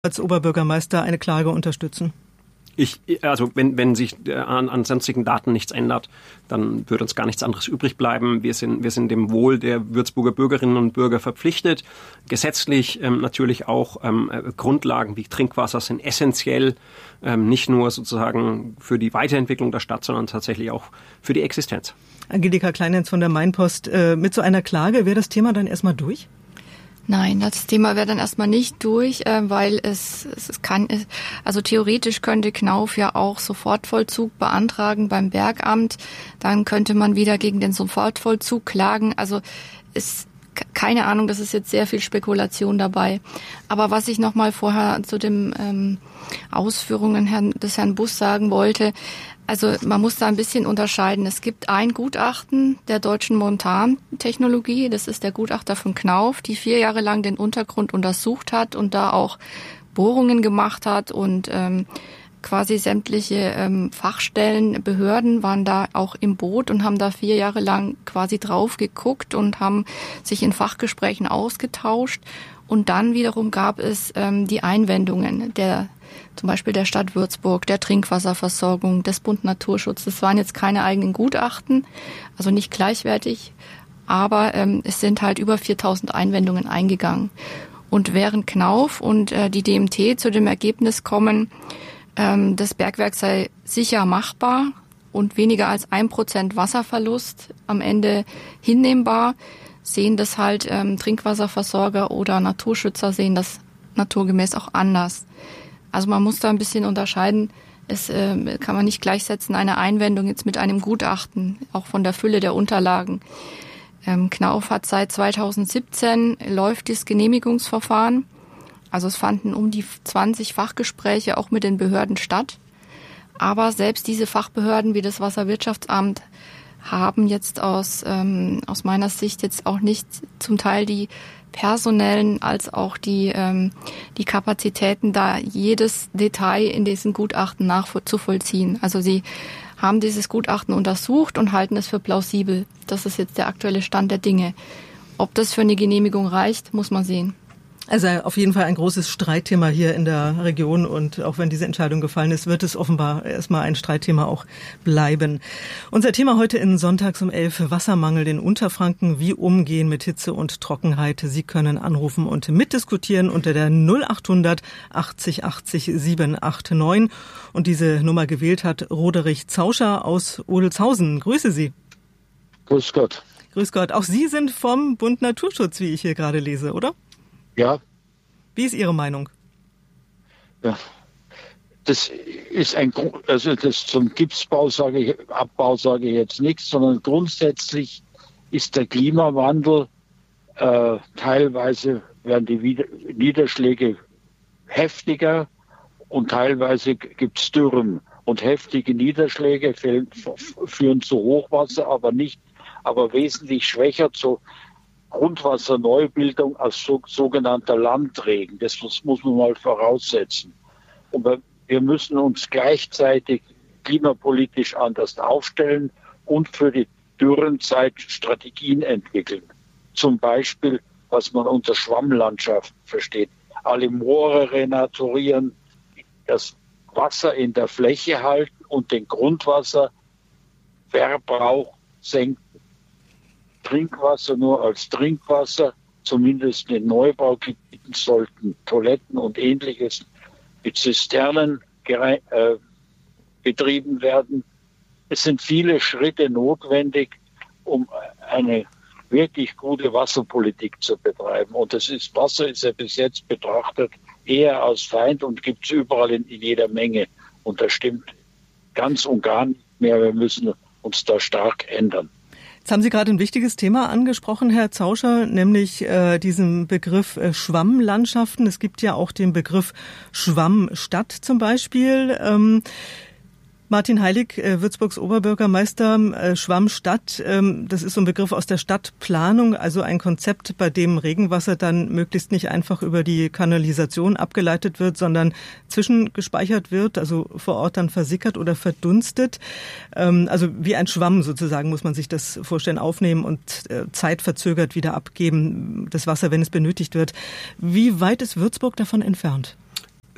als Oberbürgermeister eine Klage unterstützen? Wenn sich an sonstigen Daten nichts ändert, dann würde uns gar nichts anderes übrig bleiben. Wir sind dem Wohl der Würzburger Bürgerinnen und Bürger verpflichtet. Gesetzlich natürlich auch Grundlagen wie Trinkwasser sind essentiell, nicht nur sozusagen für die Weiterentwicklung der Stadt, sondern tatsächlich auch für die Existenz. Angelika Kleinenz von der Mainpost, mit so einer Klage wäre das Thema dann erstmal durch? Nein, das Thema wäre dann erstmal nicht durch, weil also theoretisch könnte Knauf ja auch Sofortvollzug beantragen beim Bergamt. Dann könnte man wieder gegen den Sofortvollzug klagen. Also ist keine Ahnung, das ist jetzt sehr viel Spekulation dabei. Aber was ich nochmal vorher zu den Ausführungen des Herrn Buss sagen wollte, also man muss da ein bisschen unterscheiden. Es gibt ein Gutachten der Deutschen Montantechnologie, das ist der Gutachter von Knauf, die 4 Jahre lang den Untergrund untersucht hat und da auch Bohrungen gemacht hat und quasi sämtliche Fachstellen, Behörden waren da auch im Boot und haben da 4 Jahre lang quasi drauf geguckt und haben sich in Fachgesprächen ausgetauscht. Und dann wiederum gab es die Einwendungen zum Beispiel der Stadt Würzburg, der Trinkwasserversorgung, des Bund Naturschutz. Das waren jetzt keine eigenen Gutachten, also nicht gleichwertig, aber es sind halt über 4.000 Einwendungen eingegangen. Und während Knauf und die DMT zu dem Ergebnis kommen, das Bergwerk sei sicher machbar und weniger als 1% Wasserverlust am Ende hinnehmbar, sehen das halt Trinkwasserversorger oder Naturschützer sehen das naturgemäß auch anders. Also man muss da ein bisschen unterscheiden. Es kann man nicht gleichsetzen, eine Einwendung jetzt mit einem Gutachten, auch von der Fülle der Unterlagen. Knauf hat seit 2017 läuft das Genehmigungsverfahren. Also es fanden um die 20 Fachgespräche auch mit den Behörden statt. Aber selbst diese Fachbehörden wie das Wasserwirtschaftsamt haben jetzt aus meiner Sicht jetzt auch nicht zum Teil die personellen als auch die Kapazitäten, da jedes Detail in diesen Gutachten nachzuvollziehen. Also sie haben dieses Gutachten untersucht und halten es für plausibel. Das ist jetzt der aktuelle Stand der Dinge. Ob das für eine Genehmigung reicht, muss man sehen. Also auf jeden Fall ein großes Streitthema hier in der Region und auch wenn diese Entscheidung gefallen ist, wird es offenbar erstmal ein Streitthema auch bleiben. Unser Thema heute in Sonntags um 11, Wassermangel in Unterfranken, wie umgehen mit Hitze und Trockenheit. Sie können anrufen und mitdiskutieren unter der 0800 80 80 789 und diese Nummer gewählt hat Roderich Zauscher aus Odelshausen. Grüße Sie. Grüß Gott. Grüß Gott. Auch Sie sind vom Bund Naturschutz, wie ich hier gerade lese, oder? Ja. Wie ist Ihre Meinung? Ja, das ist das zum Gipsabbau sage ich jetzt nichts, sondern grundsätzlich ist der Klimawandel, teilweise werden die Niederschläge heftiger und teilweise gibt es Dürren. Und heftige Niederschläge führen zu Hochwasser, aber wesentlich schwächer zu Grundwasserneubildung als sogenannter Landregen. Das muss man mal voraussetzen. Und wir müssen uns gleichzeitig klimapolitisch anders aufstellen und für die Dürrenzeit Strategien entwickeln. Zum Beispiel, was man unter Schwammlandschaften versteht. Alle Moore renaturieren, das Wasser in der Fläche halten und den Grundwasserverbrauch senken. Trinkwasser nur als Trinkwasser, zumindest in Neubaugebieten sollten Toiletten und Ähnliches mit Zisternen betrieben werden. Es sind viele Schritte notwendig, um eine wirklich gute Wasserpolitik zu betreiben. Und Wasser ist ja bis jetzt betrachtet eher als Feind und gibt es überall in jeder Menge. Und das stimmt ganz und gar nicht mehr. Wir müssen uns da stark ändern. Jetzt haben Sie gerade ein wichtiges Thema angesprochen, Herr Zauscher, nämlich diesen Begriff Schwammlandschaften. Es gibt ja auch den Begriff Schwammstadt zum Beispiel. Martin Heilig, Würzburgs Oberbürgermeister, Schwammstadt, das ist so ein Begriff aus der Stadtplanung, also ein Konzept, bei dem Regenwasser dann möglichst nicht einfach über die Kanalisation abgeleitet wird, sondern zwischengespeichert wird, also vor Ort dann versickert oder verdunstet. Also wie ein Schwamm sozusagen muss man sich das vorstellen, aufnehmen und zeitverzögert wieder abgeben, das Wasser, wenn es benötigt wird. Wie weit ist Würzburg davon entfernt?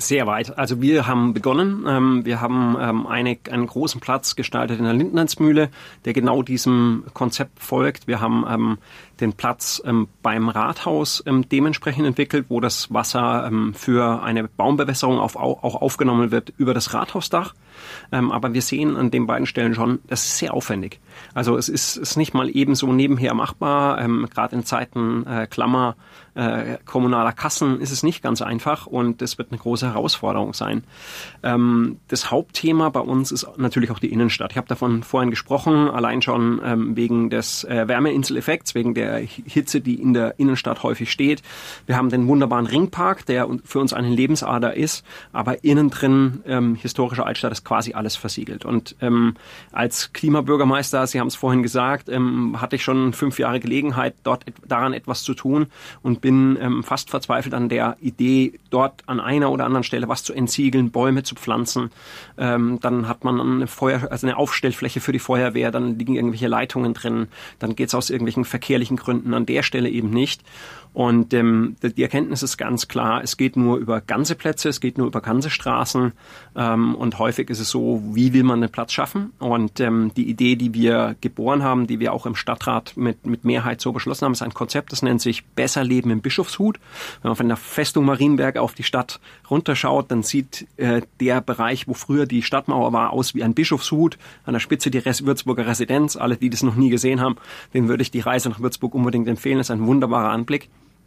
Sehr weit. Also wir haben begonnen. Wir haben einen großen Platz gestaltet in der Lindenhansmühle, der genau diesem Konzept folgt. Wir haben den Platz beim Rathaus dementsprechend entwickelt, wo das Wasser für eine Baumbewässerung auch aufgenommen wird über das Rathausdach. Aber wir sehen an den beiden Stellen schon, das ist sehr aufwendig. Also es ist nicht mal eben so nebenher machbar. Gerade in Zeiten kommunaler Kassen ist es nicht ganz einfach und das wird eine große Herausforderung sein. Das Hauptthema bei uns ist natürlich auch die Innenstadt. Ich habe davon vorhin gesprochen, allein schon wegen des Wärmeinseleffekts, wegen der Hitze, die in der Innenstadt häufig steht. Wir haben den wunderbaren Ringpark, der für uns eine Lebensader ist, aber innen drin, historische Altstadt, ist quasi alles versiegelt. Und als Klimabürgermeister, Sie haben es vorhin gesagt, hatte ich schon 5 Jahre Gelegenheit, daran etwas zu tun und bin fast verzweifelt an der Idee, dort an einer oder anderen Stelle was zu entsiegeln, Bäume zu pflanzen. Dann hat man eine Aufstellfläche für die Feuerwehr, dann liegen irgendwelche Leitungen drin, dann geht es aus irgendwelchen verkehrlichen Gründen an der Stelle eben nicht. Und die Erkenntnis ist ganz klar, es geht nur über ganze Plätze, es geht nur über ganze Straßen und häufig ist es so, wie will man einen Platz schaffen? Und die Idee, die wir geboren haben, die wir auch im Stadtrat mit Mehrheit so beschlossen haben, ist ein Konzept, das nennt sich Besser Leben im Bischofshut. Wenn man von der Festung Marienberg auf die Stadt runterschaut, dann sieht der Bereich, wo früher die Stadtmauer war, aus wie ein Bischofshut. An der Spitze die Würzburger Residenz. Alle, die das noch nie gesehen haben, denen würde ich die Reise nach Würzburg unbedingt empfehlen. Das ist ein wunderbarer Anblick.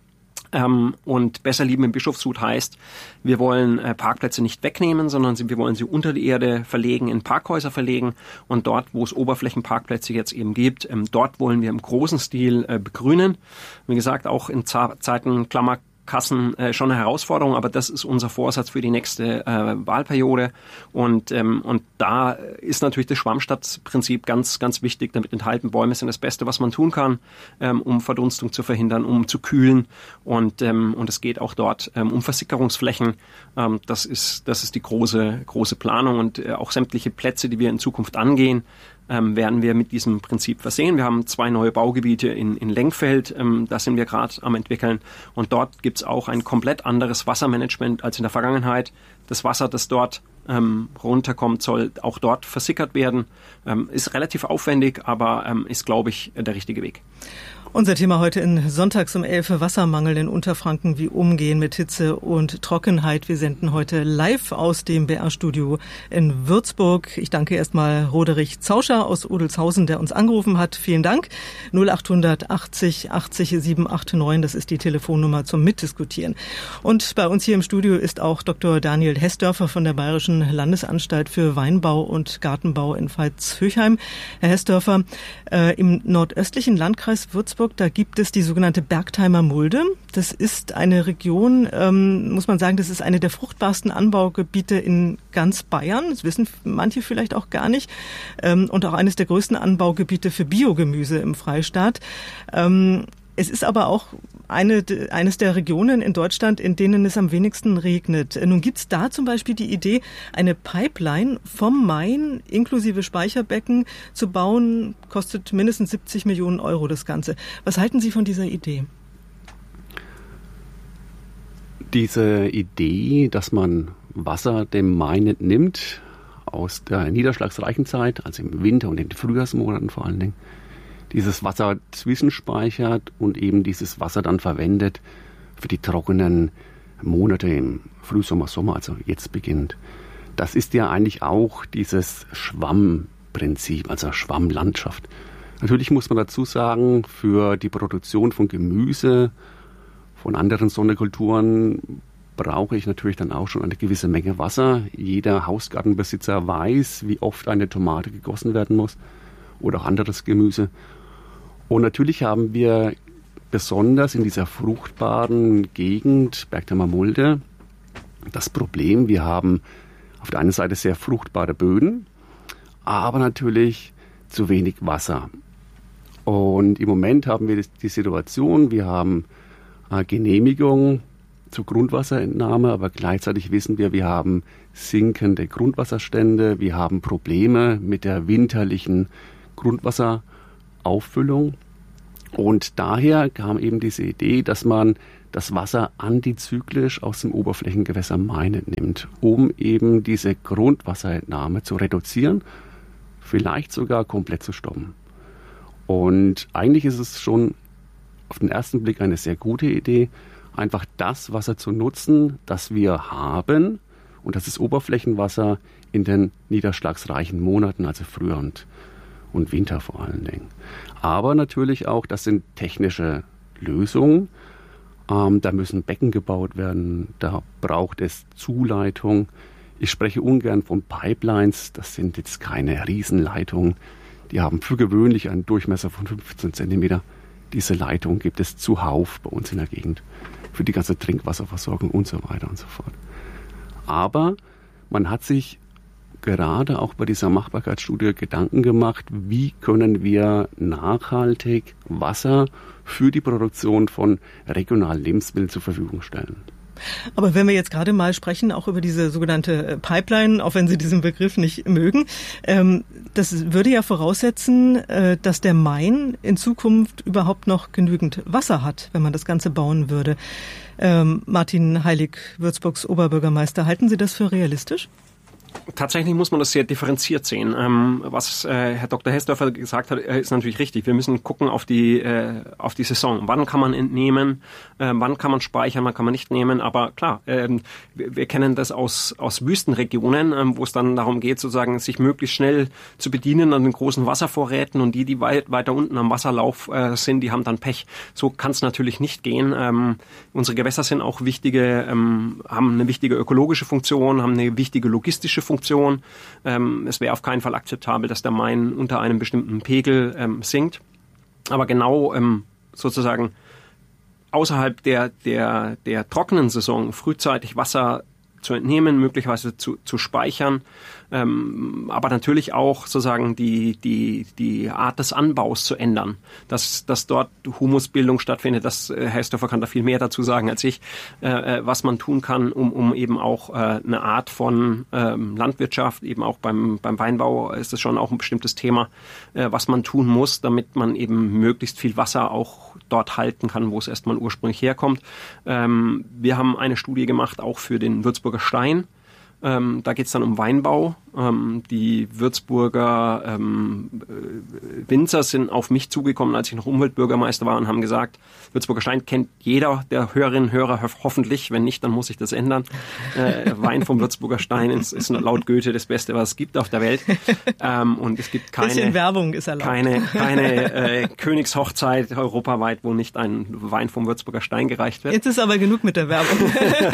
Und Besser Leben im Bischofshut heißt, wir wollen Parkplätze nicht wegnehmen, sondern wir wollen sie unter die Erde verlegen, in Parkhäuser verlegen und dort, wo es Oberflächenparkplätze jetzt eben gibt, dort wollen wir im großen Stil begrünen. Wie gesagt, auch in Zeiten Kassen schon eine Herausforderung, aber das ist unser Vorsatz für die nächste Wahlperiode und da ist natürlich das Schwammstadtprinzip ganz, ganz wichtig. Damit enthalten Bäume sind das Beste, was man tun kann, um Verdunstung zu verhindern, um zu kühlen und es geht auch dort um Versickerungsflächen. Das ist die große Planung und auch sämtliche Plätze, die wir in Zukunft angehen, werden wir mit diesem Prinzip versehen. Wir haben 2 neue Baugebiete in Lengfeld, da sind wir gerade am entwickeln und dort gibt es auch ein komplett anderes Wassermanagement als in der Vergangenheit. Das Wasser, das dort runterkommt, soll auch dort versickert werden. Ist relativ aufwendig, aber ist, glaube ich, der richtige Weg. Unser Thema heute in Sonntags um 11 Wassermangel in Unterfranken, wie umgehen mit Hitze und Trockenheit. Wir senden heute live aus dem BR-Studio in Würzburg. Ich danke erstmal Roderich Zauscher aus Odelshausen, der uns angerufen hat. Vielen Dank. 0800 80 80 789, das ist die Telefonnummer zum Mitdiskutieren. Und bei uns hier im Studio ist auch Dr. Daniel Hessdörfer von der Bayerischen Landesanstalt für Weinbau und Gartenbau in Veitshöchheim. Herr Hessdörfer, im nordöstlichen Landkreis Würzburg, da gibt es die sogenannte Bergtheimer Mulde. Das ist eine Region, muss man sagen, das ist eine der fruchtbarsten Anbaugebiete in ganz Bayern. Das wissen manche vielleicht auch gar nicht. Und auch eines der größten Anbaugebiete für Biogemüse im Freistaat. Es ist aber auch eines der Regionen in Deutschland, in denen es am wenigsten regnet. Nun gibt es da zum Beispiel die Idee, eine Pipeline vom Main inklusive Speicherbecken zu bauen, kostet mindestens 70 Millionen Euro das Ganze. Was halten Sie von dieser Idee? Diese Idee, dass man Wasser dem Main entnimmt aus der niederschlagsreichen Zeit, also im Winter und in den Frühjahrsmonaten vor allen Dingen, dieses Wasser zwischenspeichert und eben dieses Wasser dann verwendet für die trockenen Monate im Frühsommer, Sommer, also jetzt beginnt. Das ist ja eigentlich auch dieses Schwammprinzip, also Schwammlandschaft. Natürlich muss man dazu sagen, für die Produktion von Gemüse, von anderen Sonderkulturen brauche ich natürlich dann auch schon eine gewisse Menge Wasser. Jeder Hausgartenbesitzer weiß, wie oft eine Tomate gegossen werden muss oder auch anderes Gemüse. Und natürlich haben wir besonders in dieser fruchtbaren Gegend Bergtheimer Mulde das Problem, wir haben auf der einen Seite sehr fruchtbare Böden, aber natürlich zu wenig Wasser. Und im Moment haben wir die Situation, wir haben Genehmigung zur Grundwasserentnahme, aber gleichzeitig wissen wir haben sinkende Grundwasserstände, wir haben Probleme mit der winterlichen Grundwasserauffüllung. Und daher kam eben diese Idee, dass man das Wasser antizyklisch aus dem Oberflächengewässer Main nimmt, um eben diese Grundwasserentnahme zu reduzieren, vielleicht sogar komplett zu stoppen. Und eigentlich ist es schon auf den ersten Blick eine sehr gute Idee, einfach das Wasser zu nutzen, das wir haben, und das ist Oberflächenwasser in den niederschlagsreichen Monaten, also Frühjahr und Winter vor allen Dingen. Aber natürlich auch, das sind technische Lösungen. Da müssen Becken gebaut werden, da braucht es Zuleitung. Ich spreche ungern von Pipelines, das sind jetzt keine Riesenleitungen. Die haben für gewöhnlich einen Durchmesser von 15 Zentimeter. Diese Leitung gibt es zuhauf bei uns in der Gegend für die ganze Trinkwasserversorgung und so weiter und so fort. Aber man hat sich gerade auch bei dieser Machbarkeitsstudie Gedanken gemacht, wie können wir nachhaltig Wasser für die Produktion von regionalen Lebensmitteln zur Verfügung stellen. Aber wenn wir jetzt gerade mal sprechen, auch über diese sogenannte Pipeline, auch wenn Sie diesen Begriff nicht mögen, das würde ja voraussetzen, dass der Main in Zukunft überhaupt noch genügend Wasser hat, wenn man das Ganze bauen würde. Martin Heilig, Würzburgs Oberbürgermeister, halten Sie das für realistisch? Tatsächlich muss man das sehr differenziert sehen. Was Herr Dr. Hessdörfer gesagt hat, ist natürlich richtig. Wir müssen gucken auf die Saison. Wann kann man entnehmen? Wann kann man speichern? Wann kann man nicht nehmen? Aber klar, wir kennen das aus Wüstenregionen, wo es dann darum geht, sozusagen sich möglichst schnell zu bedienen an den großen Wasservorräten, und die weiter unten am Wasserlauf sind, die haben dann Pech. So kann es natürlich nicht gehen. Unsere Gewässer sind auch haben eine wichtige ökologische Funktion, haben eine wichtige logistische Funktion. Es wäre auf keinen Fall akzeptabel, dass der Main unter einem bestimmten Pegel sinkt. Aber genau sozusagen außerhalb der trockenen Saison frühzeitig Wasser zu entnehmen, möglicherweise zu speichern, aber natürlich auch sozusagen die Art des Anbaus zu ändern, dass dort Humusbildung stattfindet. Das Herr Hessdörfer kann da viel mehr dazu sagen als ich, was man tun kann, um eben auch eine Art von Landwirtschaft, eben auch beim Weinbau ist das schon auch ein bestimmtes Thema, was man tun muss, damit man eben möglichst viel Wasser auch dort halten kann, wo es erstmal ursprünglich herkommt. Wir haben eine Studie gemacht, auch für den Würzburger Stein. Da geht es dann um Weinbau. Die Würzburger Winzer sind auf mich zugekommen, als ich noch Umweltbürgermeister war, und haben gesagt, Würzburger Stein kennt jeder der Hörerinnen und Hörer hoffentlich. Wenn nicht, dann muss ich das ändern. Wein vom Würzburger Stein ist laut Goethe das Beste, was es gibt auf der Welt. Und es gibt keine Werbung ist erlaubt. Keine Königshochzeit europaweit, wo nicht ein Wein vom Würzburger Stein gereicht wird. Jetzt ist aber genug mit der Werbung.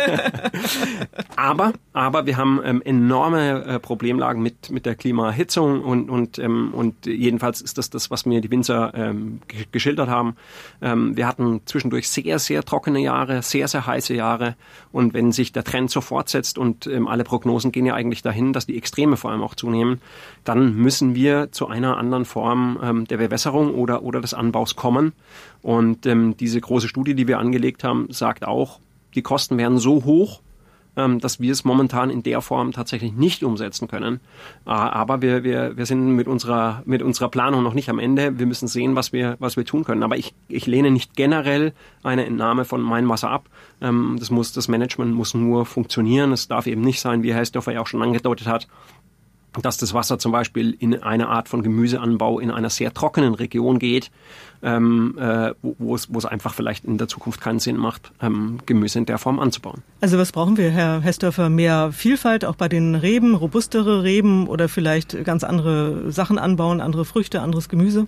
Aber wir haben enorme Problemlagen mit der Klimaerhitzung und jedenfalls ist das, was mir die Winzer geschildert haben. Wir hatten zwischendurch sehr, sehr trockene Jahre, sehr, sehr heiße Jahre, und wenn sich der Trend so fortsetzt und alle Prognosen gehen ja eigentlich dahin, dass die Extreme vor allem auch zunehmen, dann müssen wir zu einer anderen Form der Bewässerung oder des Anbaus kommen, und diese große Studie, die wir angelegt haben, sagt auch, die Kosten werden so hoch, dass wir es momentan in der Form tatsächlich nicht umsetzen können. Aber wir sind mit unserer Planung noch nicht am Ende. Wir müssen sehen, was wir tun können. Aber ich lehne nicht generell eine Entnahme von Mainwasser ab. Das Management muss nur funktionieren. Es darf eben nicht sein, wie Herr Hessdörfer ja auch schon angedeutet hat, dass das Wasser zum Beispiel in eine Art von Gemüseanbau in einer sehr trockenen Region geht, wo es einfach vielleicht in der Zukunft keinen Sinn macht, Gemüse in der Form anzubauen. Also was brauchen wir, Herr Hessdörfer? Mehr Vielfalt auch bei den Reben, robustere Reben, oder vielleicht ganz andere Sachen anbauen, andere Früchte, anderes Gemüse?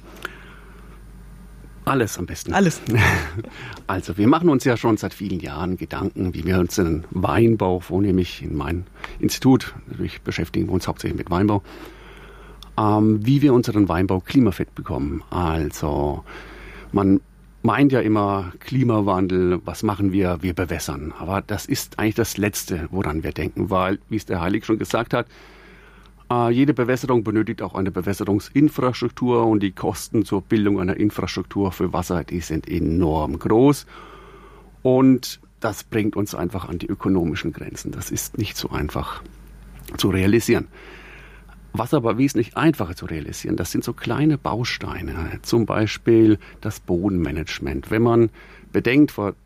Alles am besten. Alles. Also wir machen uns ja schon seit vielen Jahren Gedanken, wie wir uns den Weinbau, vornehmlich in meinem Institut, natürlich beschäftigen wir uns hauptsächlich mit Weinbau, wie wir unseren Weinbau klimafit bekommen. Also man meint ja immer Klimawandel, was machen wir? Wir bewässern. Aber das ist eigentlich das Letzte, woran wir denken, weil, wie es der Heilig schon gesagt hat, jede Bewässerung benötigt auch eine Bewässerungsinfrastruktur, und die Kosten zur Bildung einer Infrastruktur für Wasser, die sind enorm groß, und das bringt uns einfach an die ökonomischen Grenzen. Das ist nicht so einfach zu realisieren. Was aber wesentlich einfacher zu realisieren, das sind so kleine Bausteine, zum Beispiel das Bodenmanagement. Wenn man bedenkt, vor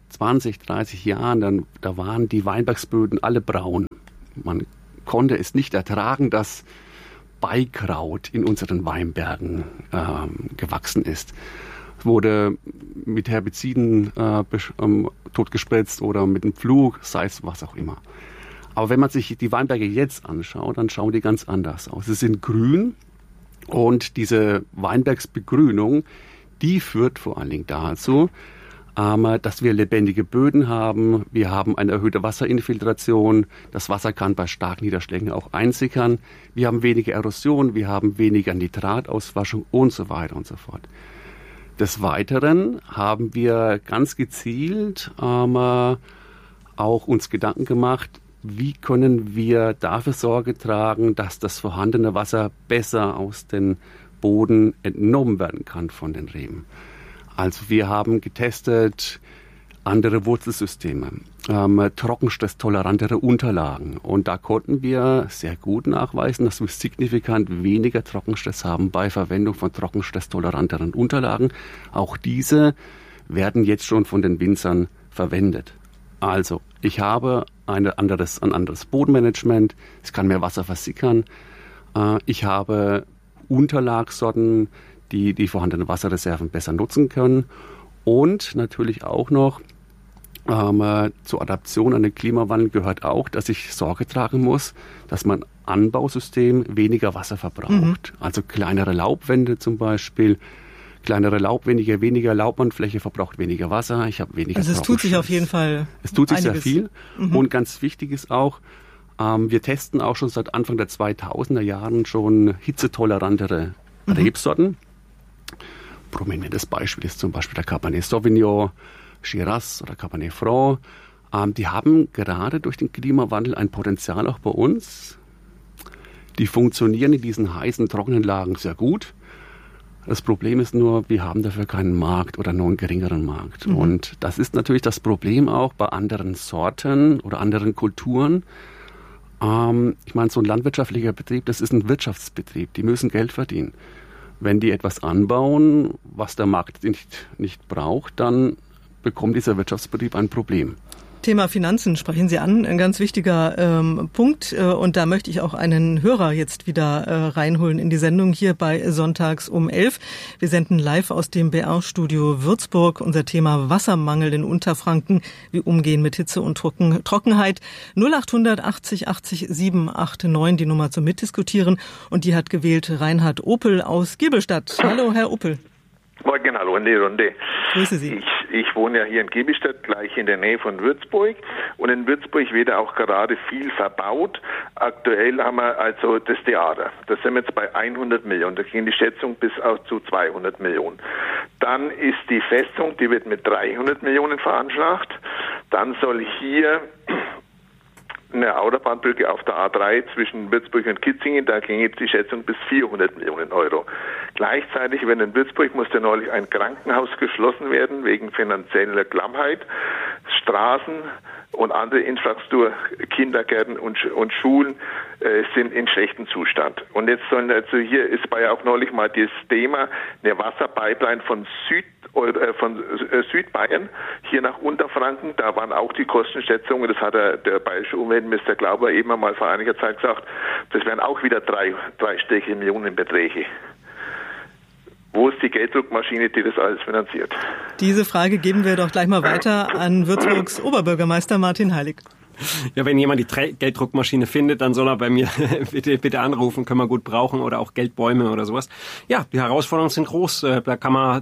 20, 30 Jahren, da waren die Weinbergsböden alle braun. Man konnte es nicht ertragen, dass Beikraut in unseren Weinbergen gewachsen ist. Es wurde mit Herbiziden totgespritzt oder mit einem Pflug, sei es was auch immer. Aber wenn man sich die Weinberge jetzt anschaut, dann schauen die ganz anders aus. Sie sind grün und diese Weinbergsbegrünung, die führt vor allen Dingen dazu, dass wir lebendige Böden haben. Wir haben eine erhöhte Wasserinfiltration. Das Wasser kann bei starken Niederschlägen auch einsickern. Wir haben weniger Erosion, wir haben weniger Nitratauswaschung und so weiter und so fort. Des Weiteren haben wir ganz gezielt auch uns Gedanken gemacht, wie können wir dafür Sorge tragen, dass das vorhandene Wasser besser aus dem Boden entnommen werden kann von den Reben. Also wir haben getestet andere Wurzelsysteme, trockenstresstolerantere Unterlagen. Und da konnten wir sehr gut nachweisen, dass wir signifikant weniger Trockenstress haben bei Verwendung von trockenstresstoleranteren Unterlagen. Auch diese werden jetzt schon von den Winzern verwendet. Also ich habe ein anderes Bodenmanagement, es kann mehr Wasser versickern. Ich habe Unterlagssorten, die vorhandenen Wasserreserven besser nutzen können. Und natürlich auch noch zur Adaption an den Klimawandel gehört auch, dass ich Sorge tragen muss, dass mein Anbausystem weniger Wasser verbraucht. Also kleinere Laubwände zum Beispiel. Kleinere weniger Laubwandfläche verbraucht weniger Wasser. Ich habe weniger Also es tut sich auf jeden Fall Es tut sich einiges. Sehr viel. Und ganz wichtig ist auch, wir testen auch schon seit Anfang der 2000er Jahren schon hitzetolerantere Rebsorten. Prominentes Beispiel ist zum Beispiel der Cabernet Sauvignon, Shiraz oder Cabernet Franc. Die haben gerade durch den Klimawandel ein Potenzial auch bei uns. Die funktionieren in diesen heißen, trockenen Lagen sehr gut. Das Problem ist nur, wir haben dafür keinen Markt oder nur einen geringeren Markt. Und das ist natürlich das Problem auch bei anderen Sorten oder anderen Kulturen. Ich meine, so ein landwirtschaftlicher Betrieb, das ist ein Wirtschaftsbetrieb. Die müssen Geld verdienen. Wenn die etwas anbauen, was der Markt nicht braucht, dann bekommt dieser Wirtschaftsbetrieb ein Problem. Thema Finanzen sprechen Sie an, ein ganz wichtiger Punkt. Und da möchte ich auch einen Hörer jetzt wieder reinholen in die Sendung hier bei Sonntags um 11. Wir senden live aus dem BR-Studio Würzburg. Unser Thema Wassermangel in Unterfranken. Wie umgehen mit Hitze und Trockenheit. 0800 80 80 789, die Nummer zum Mitdiskutieren. Und die hat gewählt Reinhard Opel aus Giebelstadt. Hallo, Herr Opel. Morgen, hallo in die Runde. Grüße Sie. Ich wohne ja hier in Giebelstadt, gleich in der Nähe von Würzburg. Und in Würzburg wird auch gerade viel verbaut. Aktuell haben wir also das Theater. Da sind wir jetzt bei 100 Millionen. Da ging die Schätzung bis auch zu 200 Millionen. Dann ist die Festung, die wird mit 300 Millionen veranschlagt. Dann soll hier eine Autobahnbrücke auf der A3 zwischen Würzburg und Kitzingen, da ging jetzt die Schätzung bis 400 Millionen Euro. Gleichzeitig, wenn in Würzburg musste neulich ein Krankenhaus geschlossen werden, wegen finanzieller Klammheit, Straßen und andere Infrastruktur, Kindergärten und Schulen sind in schlechtem Zustand. Und jetzt hier ist bei auch neulich mal das Thema, eine Wasserpipeline von Südbayern hier nach Unterfranken, da waren auch die Kostenschätzungen, das hat der bayerische Umweltminister Glauber eben einmal vor einiger Zeit gesagt, das wären auch wieder dreistellige Millionenbeträge. Wo ist die Gelddruckmaschine, die das alles finanziert? Diese Frage geben wir doch gleich mal weiter an Würzburgs Oberbürgermeister Martin Heilig. Ja, wenn jemand die Gelddruckmaschine findet, dann soll er bei mir bitte anrufen, können wir gut brauchen, oder auch Geldbäume oder sowas. Ja, die Herausforderungen sind groß. Da kann man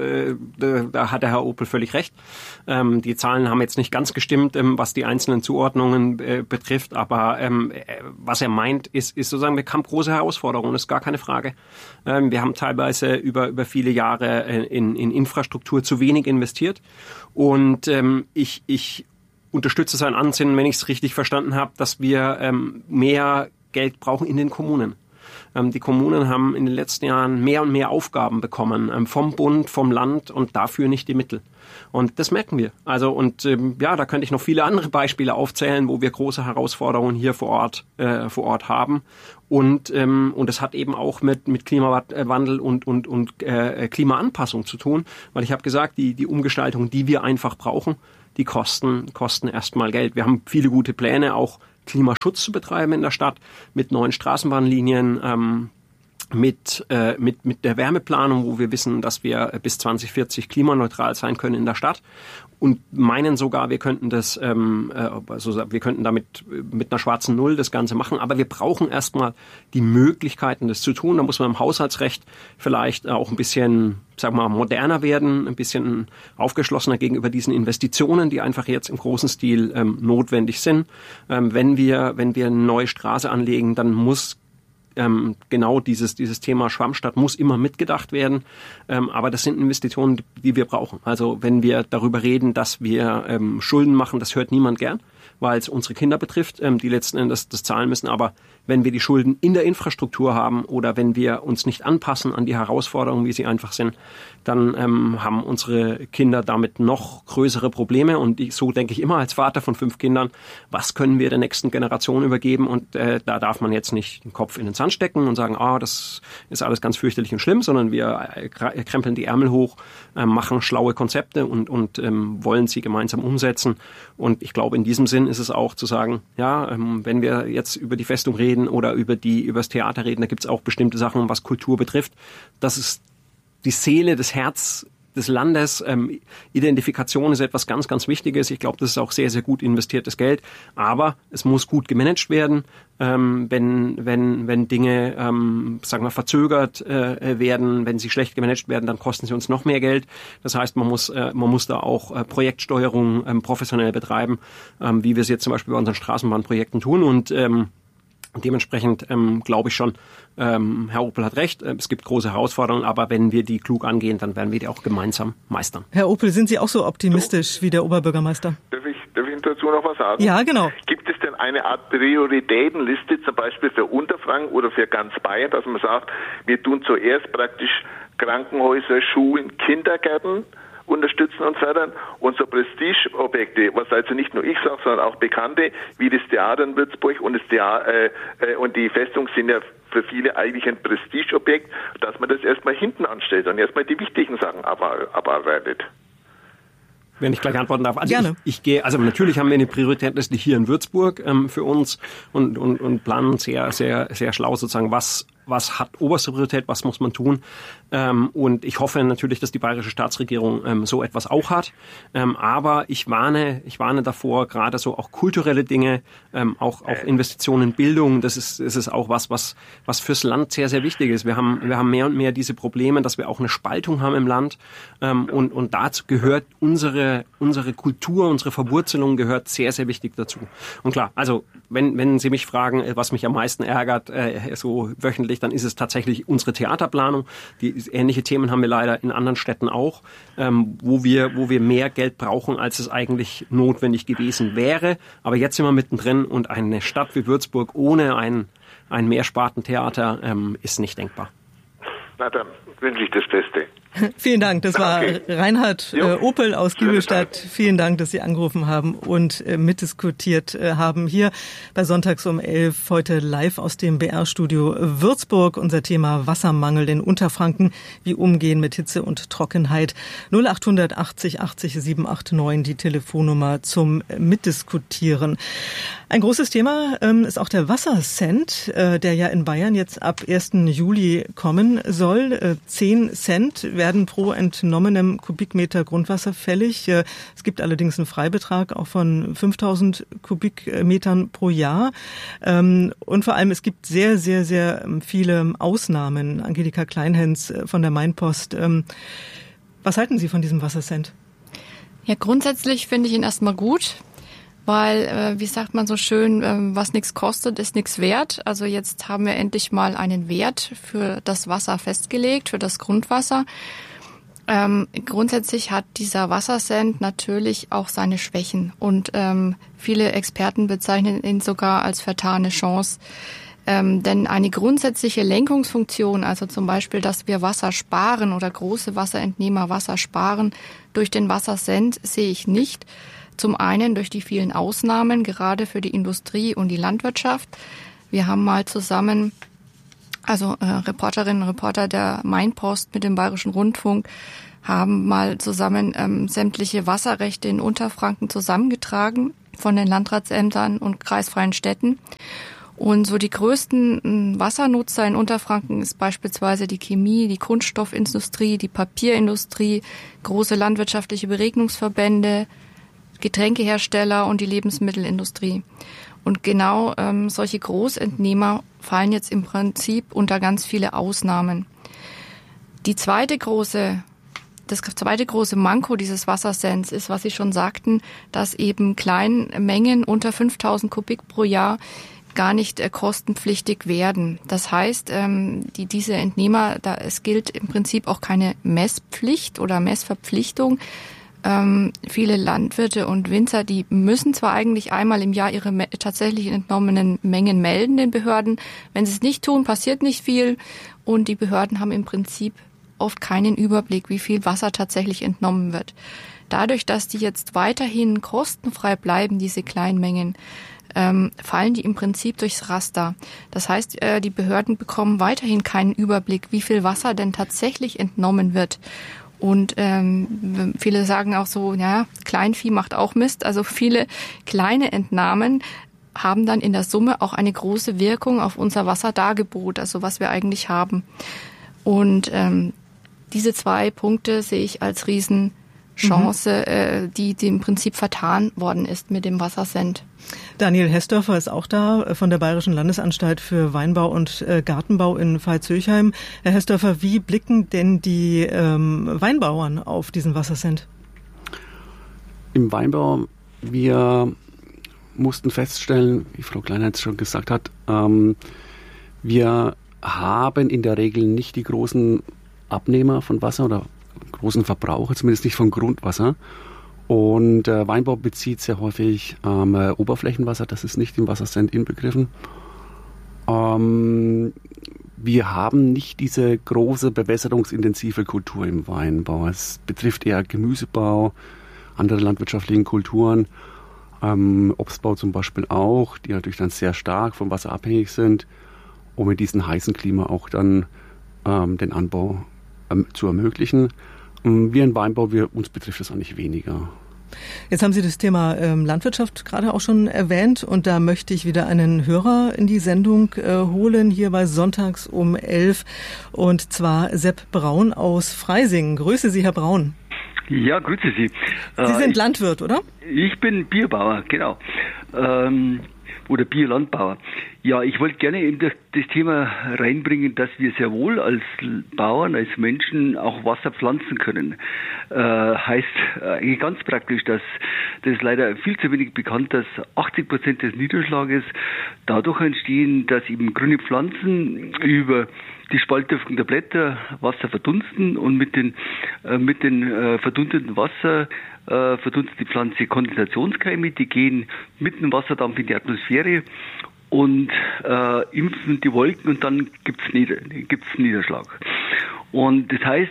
da hat der Herr Opel völlig recht. Die Zahlen haben jetzt nicht ganz gestimmt, was die einzelnen Zuordnungen betrifft, aber was er meint, ist sozusagen, wir haben große Herausforderungen, das ist gar keine Frage. Wir haben teilweise über viele Jahre in Infrastruktur zu wenig investiert, und ich unterstütze sein Ansinnen, wenn ich es richtig verstanden habe, dass wir mehr Geld brauchen in den Kommunen. Die Kommunen haben in den letzten Jahren mehr und mehr Aufgaben bekommen, vom Bund, vom Land, und dafür nicht die Mittel. Und das merken wir. Also da könnte ich noch viele andere Beispiele aufzählen, wo wir große Herausforderungen hier vor Ort haben. Und das hat eben auch mit Klimawandel und Klimaanpassung zu tun, weil ich habe gesagt, die Umgestaltung, die wir einfach brauchen, die kosten erstmal Geld. Wir haben viele gute Pläne, auch Klimaschutz zu betreiben in der Stadt mit neuen Straßenbahnlinien, mit der Wärmeplanung, wo wir wissen, dass wir bis 2040 klimaneutral sein können in der Stadt und meinen sogar, wir könnten wir könnten damit mit einer schwarzen Null das Ganze machen, aber wir brauchen erstmal die Möglichkeiten, das zu tun. Da muss man im Haushaltsrecht vielleicht auch ein bisschen, sagen wir mal, moderner werden, ein bisschen aufgeschlossener gegenüber diesen Investitionen, die einfach jetzt im großen Stil notwendig sind. Wenn wir eine neue Straße anlegen, dann muss genau dieses Thema Schwammstadt muss immer mitgedacht werden. Aber das sind Investitionen, die wir brauchen. Also wenn wir darüber reden, dass wir Schulden machen, das hört niemand gern, weil es unsere Kinder betrifft, die letzten Endes das zahlen müssen. Aber wenn wir die Schulden in der Infrastruktur haben oder wenn wir uns nicht anpassen an die Herausforderungen, wie sie einfach sind, dann haben unsere Kinder damit noch größere Probleme. Und so denke ich immer als Vater von 5 Kindern, was können wir der nächsten Generation übergeben? Und da darf man jetzt nicht den Kopf in den Sand stecken und sagen, das ist alles ganz fürchterlich und schlimm, sondern wir krempeln die Ärmel hoch, machen schlaue Konzepte und wollen sie gemeinsam umsetzen. Und ich glaube, in diesem Sinn ist es auch zu sagen, wenn wir jetzt über die Festung reden oder über das Theater reden, da gibt es auch bestimmte Sachen, was Kultur betrifft. Das ist die Seele, das Herz des Landes. Identifikation ist etwas ganz, ganz Wichtiges. Ich glaube, das ist auch sehr, sehr gut investiertes Geld. Aber es muss gut gemanagt werden. Wenn Dinge, sagen wir, verzögert werden, wenn sie schlecht gemanagt werden, dann kosten sie uns noch mehr Geld. Das heißt, man muss da auch Projektsteuerung professionell betreiben, wie wir es jetzt zum Beispiel bei unseren Straßenbahnprojekten tun. Und dementsprechend glaube ich schon, Herr Opel hat recht, es gibt große Herausforderungen, aber wenn wir die klug angehen, dann werden wir die auch gemeinsam meistern. Herr Opel, sind Sie auch so optimistisch wie der Oberbürgermeister? Darf ich dazu noch was sagen? Ja, genau. Gibt es denn eine Art Prioritätenliste, zum Beispiel für Unterfranken oder für ganz Bayern, dass man sagt, wir tun zuerst praktisch Krankenhäuser, Schulen, Kindergärten unterstützen und fördern und so Prestigeobjekte, was also nicht nur ich sage, sondern auch Bekannte, wie das Theater in Würzburg und und die Festung sind ja für viele eigentlich ein Prestigeobjekt, dass man das erstmal hinten anstellt und erstmal die wichtigen Sachen abarbeitet. Wenn ich gleich antworten darf. Also gerne. Ich gehe, also natürlich haben wir eine Prioritätliste hier in Würzburg für uns und planen sehr, sehr, sehr schlau sozusagen, was hat oberste Priorität, was muss man tun. Und ich hoffe natürlich, dass die bayerische Staatsregierung so etwas auch hat. Aber ich warne davor, gerade so auch kulturelle Dinge, auch Investitionen in Bildung, das ist auch was fürs Land sehr, sehr wichtig ist. Wir haben mehr und mehr diese Probleme, dass wir auch eine Spaltung haben im Land. Und dazu gehört unsere Kultur, unsere Verwurzelung gehört sehr, sehr wichtig dazu. Und klar, also wenn Sie mich fragen, was mich am meisten ärgert, so wöchentlich, dann ist es tatsächlich unsere Theaterplanung. Ähnliche Themen haben wir leider in anderen Städten auch, wo wir mehr Geld brauchen, als es eigentlich notwendig gewesen wäre. Aber jetzt sind wir mittendrin und eine Stadt wie Würzburg ohne ein Mehrspartentheater ist nicht denkbar. Na dann wünsche ich das Beste. Vielen Dank. Das war Reinhard Opel aus Giebelstadt. Vielen Dank, dass Sie angerufen haben und mitdiskutiert haben. Hier bei Sonntags um 11 heute live aus dem BR-Studio Würzburg. Unser Thema Wassermangel in Unterfranken. Wie umgehen mit Hitze und Trockenheit. 0800 80 80 789 die Telefonnummer zum Mitdiskutieren. Ein großes Thema ist auch der Wassercent, der ja in Bayern jetzt ab 1. Juli kommen soll. 10 Cent werden pro entnommenem Kubikmeter Grundwasser fällig. Es gibt allerdings einen Freibetrag auch von 5.000 Kubikmetern pro Jahr. Und vor allem, es gibt sehr, sehr, sehr viele Ausnahmen. Angelika Kleinhens von der Mainpost. Was halten Sie von diesem Wassercent? Ja, grundsätzlich finde ich ihn erstmal gut. Weil, wie sagt man so schön, was nichts kostet, ist nichts wert. Also jetzt haben wir endlich mal einen Wert für das Wasser festgelegt, für das Grundwasser. Grundsätzlich hat dieser Wassercent natürlich auch seine Schwächen. Und viele Experten bezeichnen ihn sogar als vertane Chance. Denn eine grundsätzliche Lenkungsfunktion, also zum Beispiel, dass wir Wasser sparen oder große Wasserentnehmer Wasser sparen, durch den Wassercent sehe ich nicht. Zum einen durch die vielen Ausnahmen, gerade für die Industrie und die Landwirtschaft. Wir haben mal zusammen, also Reporterinnen und Reporter der Mainpost mit dem Bayerischen Rundfunk, haben mal zusammen sämtliche Wasserrechte in Unterfranken zusammengetragen von den Landratsämtern und kreisfreien Städten. Und so die größten Wassernutzer in Unterfranken ist beispielsweise die Chemie, die Kunststoffindustrie, die Papierindustrie, große landwirtschaftliche Beregnungsverbände, Getränkehersteller und die Lebensmittelindustrie. Und genau solche Großentnehmer fallen jetzt im Prinzip unter ganz viele Ausnahmen. Das zweite große Manko dieses Wassersens ist, was Sie schon sagten, dass eben Kleinmengen unter 5000 Kubik pro Jahr gar nicht kostenpflichtig werden. Das heißt, diese Entnehmer, es gilt im Prinzip auch keine Messpflicht oder Messverpflichtung. Viele Landwirte und Winzer, die müssen zwar eigentlich einmal im Jahr ihre tatsächlich entnommenen Mengen melden den Behörden. Wenn sie es nicht tun, passiert nicht viel. Und die Behörden haben im Prinzip oft keinen Überblick, wie viel Wasser tatsächlich entnommen wird. Dadurch, dass die jetzt weiterhin kostenfrei bleiben, diese Kleinmengen, fallen die im Prinzip durchs Raster. Das heißt, die Behörden bekommen weiterhin keinen Überblick, wie viel Wasser denn tatsächlich entnommen wird. Und viele sagen auch so, ja, Kleinvieh macht auch Mist. Also viele kleine Entnahmen haben dann in der Summe auch eine große Wirkung auf unser Wasserdargebot, also was wir eigentlich haben. Und diese 2 Punkte sehe ich als Riesenchance, die im Prinzip vertan worden ist mit dem Wassersend. Daniel Hessdörfer ist auch da von der Bayerischen Landesanstalt für Weinbau und Gartenbau in Veitshöchheim. Herr Hessdörfer, wie blicken denn die Weinbauern auf diesen Wassersend? Im Weinbau, wir mussten feststellen, wie Frau Kleinheitz schon gesagt hat, wir haben in der Regel nicht die großen Abnehmer von Wasser oder großen Verbraucher, zumindest nicht von Grundwasser. Und Weinbau bezieht sehr häufig Oberflächenwasser, das ist nicht im Wassersend inbegriffen. Wir haben nicht diese große bewässerungsintensive Kultur im Weinbau. Es betrifft eher Gemüsebau, andere landwirtschaftliche Kulturen, Obstbau zum Beispiel auch, die natürlich dann sehr stark vom Wasser abhängig sind, um in diesem heißen Klima auch dann den Anbau zu ermöglichen. Wir im Weinbau, uns betrifft das eigentlich weniger. Jetzt haben Sie das Thema Landwirtschaft gerade auch schon erwähnt und da möchte ich wieder einen Hörer in die Sendung holen, hier bei Sonntags um 11 und zwar Sepp Braun aus Freising. Grüße Sie, Herr Braun. Ja, grüße Sie. Sie sind Landwirt, oder? Ich bin Bierbauer, genau. Oder Biolandbauer. Ja, ich wollte gerne eben das Thema reinbringen, dass wir sehr wohl als Bauern, als Menschen auch Wasser pflanzen können. Heißt eigentlich ganz praktisch, dass das ist leider viel zu wenig bekannt, dass 80% des Niederschlages dadurch entstehen, dass eben grüne Pflanzen über die Spaltdüftung der Blätter Wasser verdunsten und mit den verdunsteten Wasser verdunstet die Pflanze Kondensationskeime, die gehen mit dem Wasserdampf in die Atmosphäre und impfen die Wolken und dann gibt's Niederschlag. Und das heißt,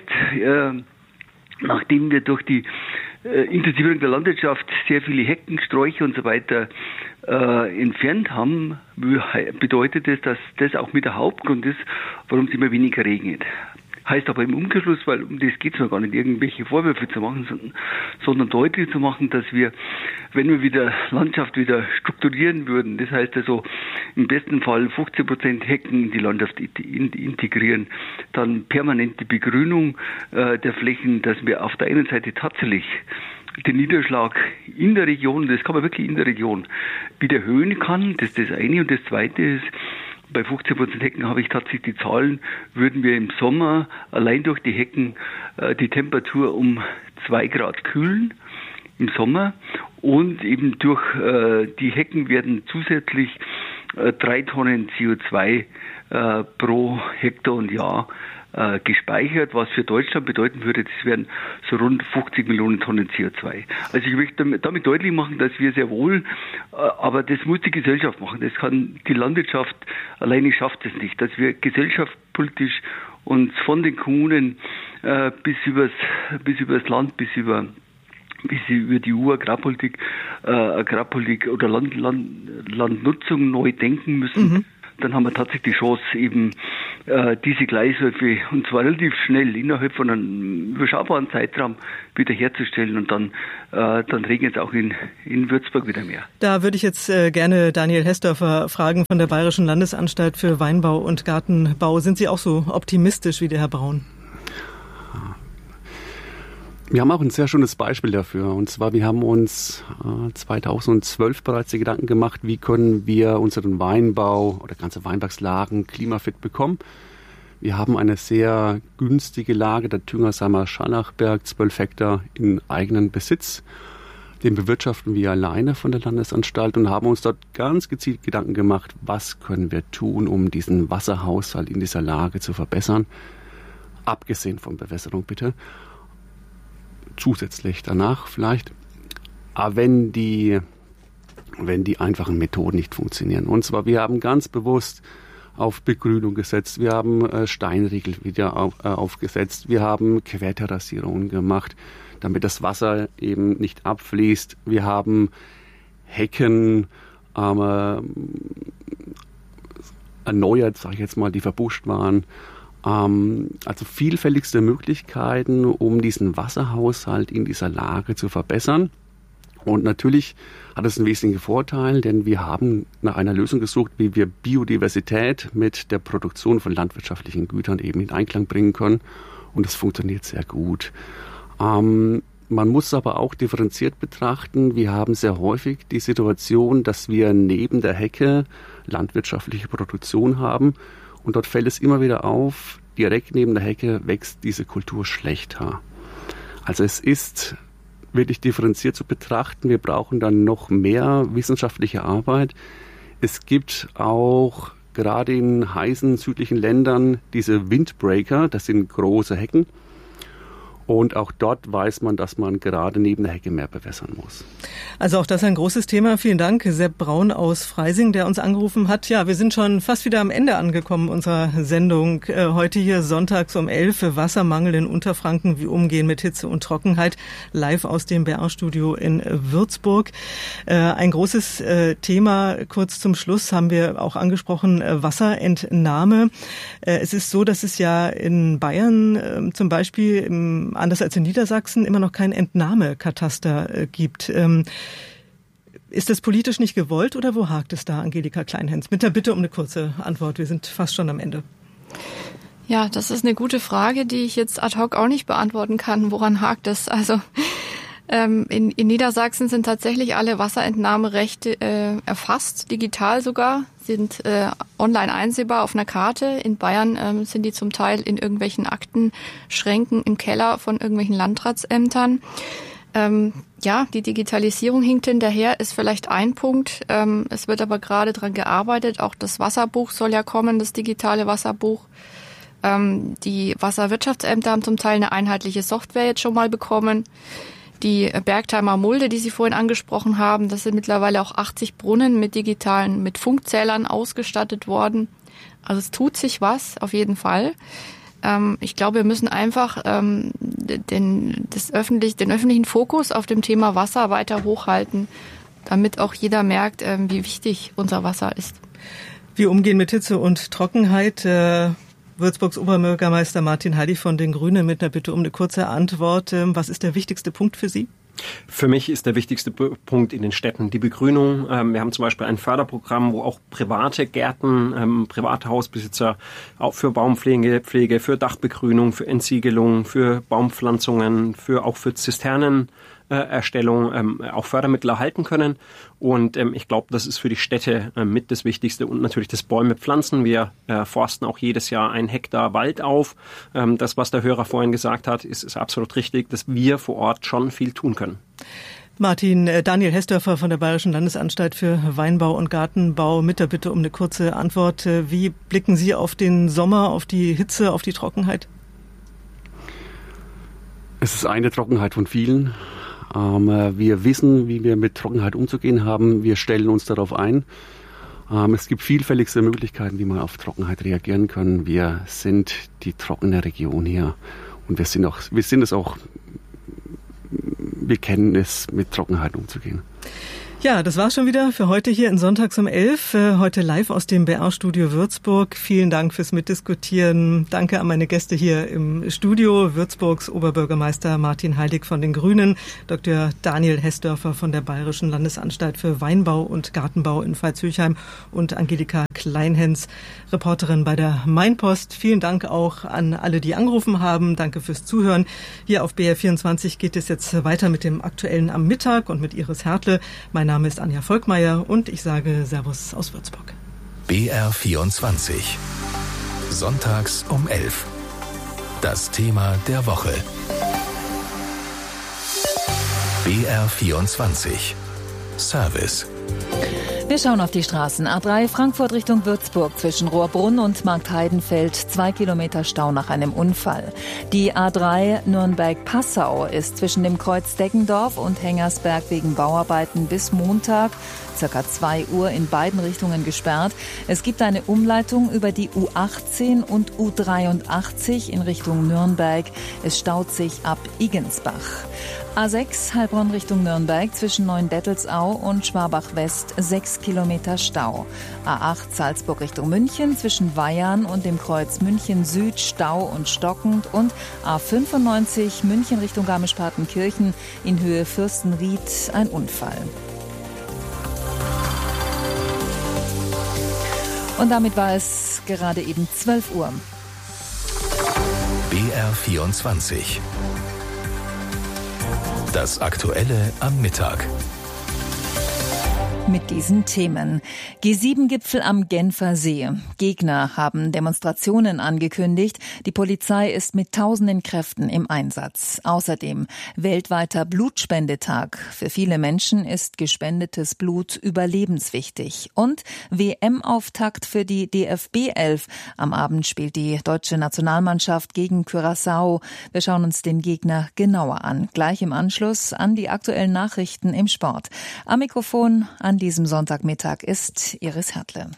nachdem wir durch die Intensivierung der Landwirtschaft sehr viele Hecken, Sträucher und so weiter entfernt haben, bedeutet das, dass das auch mit der Hauptgrund ist, warum es immer weniger regnet. Heißt aber im Umkehrschluss, weil um das geht es noch gar nicht, irgendwelche Vorwürfe zu machen, sondern deutlich zu machen, dass wir, wenn wir wieder Landschaft wieder strukturieren würden, das heißt also im besten Fall 15% Hecken in die Landschaft integrieren, dann permanente Begrünung der Flächen, dass wir auf der einen Seite tatsächlich den Niederschlag in der Region, das kann man wirklich in der Region, wieder erhöhen kann, das ist das eine. Und das zweite ist, bei 15% Hecken habe ich tatsächlich die Zahlen, würden wir im Sommer allein durch die Hecken die Temperatur um 2 Grad kühlen im Sommer und eben durch die Hecken werden zusätzlich 3 Tonnen CO2 pro Hektar und Jahr gespeichert, was für Deutschland bedeuten würde, das wären so rund 50 Millionen Tonnen CO2. Also ich möchte damit deutlich machen, dass wir sehr wohl, aber das muss die Gesellschaft machen, das kann die Landwirtschaft alleine schafft es nicht, dass wir gesellschaftspolitisch uns von den Kommunen bis übers Land, bis über die EU-Agrarpolitik oder Landnutzung neu denken müssen. dann haben wir tatsächlich die Chance, eben diese Gleisläufe, und zwar relativ schnell, innerhalb von einem überschaubaren Zeitraum wieder herzustellen, und dann regnet es auch in Würzburg wieder mehr. Da würde ich jetzt gerne Daniel Hessdörfer fragen von der Bayerischen Landesanstalt für Weinbau und Gartenbau. Sind Sie auch so optimistisch wie der Herr Braun? Wir haben auch ein sehr schönes Beispiel dafür. Und zwar, wir haben uns 2012 bereits die Gedanken gemacht, wie können wir unseren Weinbau oder ganze Weinbergslagen klimafit bekommen. Wir haben eine sehr günstige Lage, der Düngersamer Scharlachberg, 12 Hektar in eigenen Besitz. Den bewirtschaften wir alleine von der Landesanstalt und haben uns dort ganz gezielt Gedanken gemacht, was können wir tun, um diesen Wasserhaushalt in dieser Lage zu verbessern. Abgesehen von Bewässerung bitte. Zusätzlich danach vielleicht. Aber wenn die einfachen Methoden nicht funktionieren. Und zwar, wir haben ganz bewusst auf Begrünung gesetzt. Wir haben Steinriegel wieder aufgesetzt. Wir haben Querterrassierungen gemacht, damit das Wasser eben nicht abfließt. Wir haben Hecken erneuert, sage ich jetzt mal, die verbuscht waren. Also vielfältigste Möglichkeiten, um diesen Wasserhaushalt in dieser Lage zu verbessern. Und natürlich hat es einen wesentlichen Vorteil, denn wir haben nach einer Lösung gesucht, wie wir Biodiversität mit der Produktion von landwirtschaftlichen Gütern eben in Einklang bringen können. Und es funktioniert sehr gut. Man muss aber auch differenziert betrachten. Wir haben sehr häufig die Situation, dass wir neben der Hecke landwirtschaftliche Produktion haben. Und dort fällt es immer wieder auf, direkt neben der Hecke wächst diese Kultur schlechter. Also es ist wirklich differenziert zu betrachten. Wir brauchen dann noch mehr wissenschaftliche Arbeit. Es gibt auch gerade in heißen südlichen Ländern diese Windbreaker, das sind große Hecken. Und auch dort weiß man, dass man gerade neben der Hecke mehr bewässern muss. Also auch das ein großes Thema. Vielen Dank, Sepp Braun aus Freising, der uns angerufen hat. Ja, wir sind schon fast wieder am Ende angekommen unserer Sendung. Heute hier sonntags um 11 Wassermangel in Unterfranken, wie umgehen mit Hitze und Trockenheit, live aus dem BR-Studio in Würzburg. Ein großes Thema, kurz zum Schluss haben wir auch angesprochen, Wasserentnahme. Es ist so, dass es ja in Bayern zum Beispiel anders als in Niedersachsen immer noch kein Entnahmekataster gibt. Ist das politisch nicht gewollt oder wo hakt es da, Angelika Kleinhens? Mit der Bitte um eine kurze Antwort. Wir sind fast schon am Ende. Ja, das ist eine gute Frage, die ich jetzt ad hoc auch nicht beantworten kann. Woran hakt es? Also in Niedersachsen sind tatsächlich alle Wasserentnahmerechte erfasst, digital sogar, sind online einsehbar auf einer Karte. In Bayern sind die zum Teil in irgendwelchen Aktenschränken im Keller von irgendwelchen Landratsämtern. Ja, die Digitalisierung hinkt hinterher, ist vielleicht ein Punkt. Es wird aber gerade dran gearbeitet. Auch das Wasserbuch soll ja kommen, das digitale Wasserbuch. Die Wasserwirtschaftsämter haben zum Teil eine einheitliche Software jetzt schon mal bekommen. Die Bergheimer Mulde, die Sie vorhin angesprochen haben, das sind mittlerweile auch 80 Brunnen mit Funkzählern ausgestattet worden. Also es tut sich was, auf jeden Fall. Ich glaube, wir müssen einfach den öffentlichen Fokus auf dem Thema Wasser weiter hochhalten, damit auch jeder merkt, wie wichtig unser Wasser ist. Wir umgehen mit Hitze und Trockenheit. Würzburgs Oberbürgermeister Martin Heidig von den Grünen mit einer Bitte um eine kurze Antwort. Was ist der wichtigste Punkt für Sie? Für mich ist der wichtigste Punkt in den Städten die Begrünung. Wir haben zum Beispiel ein Förderprogramm, wo auch private Gärten, private Hausbesitzer auch für Baumpflege, für Dachbegrünung, für Entsiegelung, für Baumpflanzungen, auch für Zisternenerstellung auch Fördermittel erhalten können. Und ich glaube, das ist für die Städte mit das Wichtigste und natürlich das Bäume pflanzen. Wir forsten auch jedes Jahr 1 Hektar Wald auf. Das, was der Hörer vorhin gesagt hat, ist absolut richtig, dass wir vor Ort schon viel tun können. Daniel Hessdörfer von der Bayerischen Landesanstalt für Weinbau und Gartenbau mit der Bitte um eine kurze Antwort. Wie blicken Sie auf den Sommer, auf die Hitze, auf die Trockenheit? Es ist eine Trockenheit von vielen. Wir wissen, wie wir mit Trockenheit umzugehen haben. Wir stellen uns darauf ein. Es gibt vielfältigste Möglichkeiten, wie man auf Trockenheit reagieren kann. Wir sind die trockene Region hier und wir kennen es, mit Trockenheit umzugehen. Ja, das war's schon wieder für heute hier in Sonntags um 11. Heute live aus dem BR-Studio Würzburg. Vielen Dank fürs Mitdiskutieren. Danke an meine Gäste hier im Studio. Würzburgs Oberbürgermeister Martin Heidig von den Grünen, Dr. Daniel Hessdörfer von der Bayerischen Landesanstalt für Weinbau und Gartenbau in Veitshöchheim und Angelika Kleinhens, Reporterin bei der Mainpost. Vielen Dank auch an alle, die angerufen haben. Danke fürs Zuhören. Hier auf BR24 geht es jetzt weiter mit dem Aktuellen am Mittag und mit Iris Hertle. Mein Name ist Anja Volkmeier und ich sage Servus aus Würzburg. BR24. Sonntags um 11. Das Thema der Woche. BR24. Service. Wir schauen auf die Straßen. A3 Frankfurt Richtung Würzburg zwischen Rohrbrunn und Marktheidenfeld. 2 Kilometer Stau nach einem Unfall. Die A3 Nürnberg-Passau ist zwischen dem Kreuz Deggendorf und Hengersberg wegen Bauarbeiten bis Montag ca. 2 Uhr in beiden Richtungen gesperrt. Es gibt eine Umleitung über die U18 und U83 in Richtung Nürnberg. Es staut sich ab Igensbach. A6 Heilbronn Richtung Nürnberg zwischen Neuendettelsau und Schwabach-West 6 Kilometer Stau. A8 Salzburg Richtung München zwischen Weyarn und dem Kreuz München Süd Stau und stockend und A95 München Richtung Garmisch-Partenkirchen in Höhe Fürstenried ein Unfall. Und damit war es gerade eben 12 Uhr. BR24. Das Aktuelle am Mittag. Mit diesen Themen. G7-Gipfel am Genfer See. Gegner haben Demonstrationen angekündigt. Die Polizei ist mit tausenden Kräften im Einsatz. Außerdem weltweiter Blutspendetag. Für viele Menschen ist gespendetes Blut überlebenswichtig. Und WM-Auftakt für die DFB 11. Am Abend spielt die deutsche Nationalmannschaft gegen Curaçao. Wir schauen uns den Gegner genauer an. Gleich im Anschluss an die aktuellen Nachrichten im Sport. Am Mikrofon an diesem Sonntagmittag ist Iris Hertle.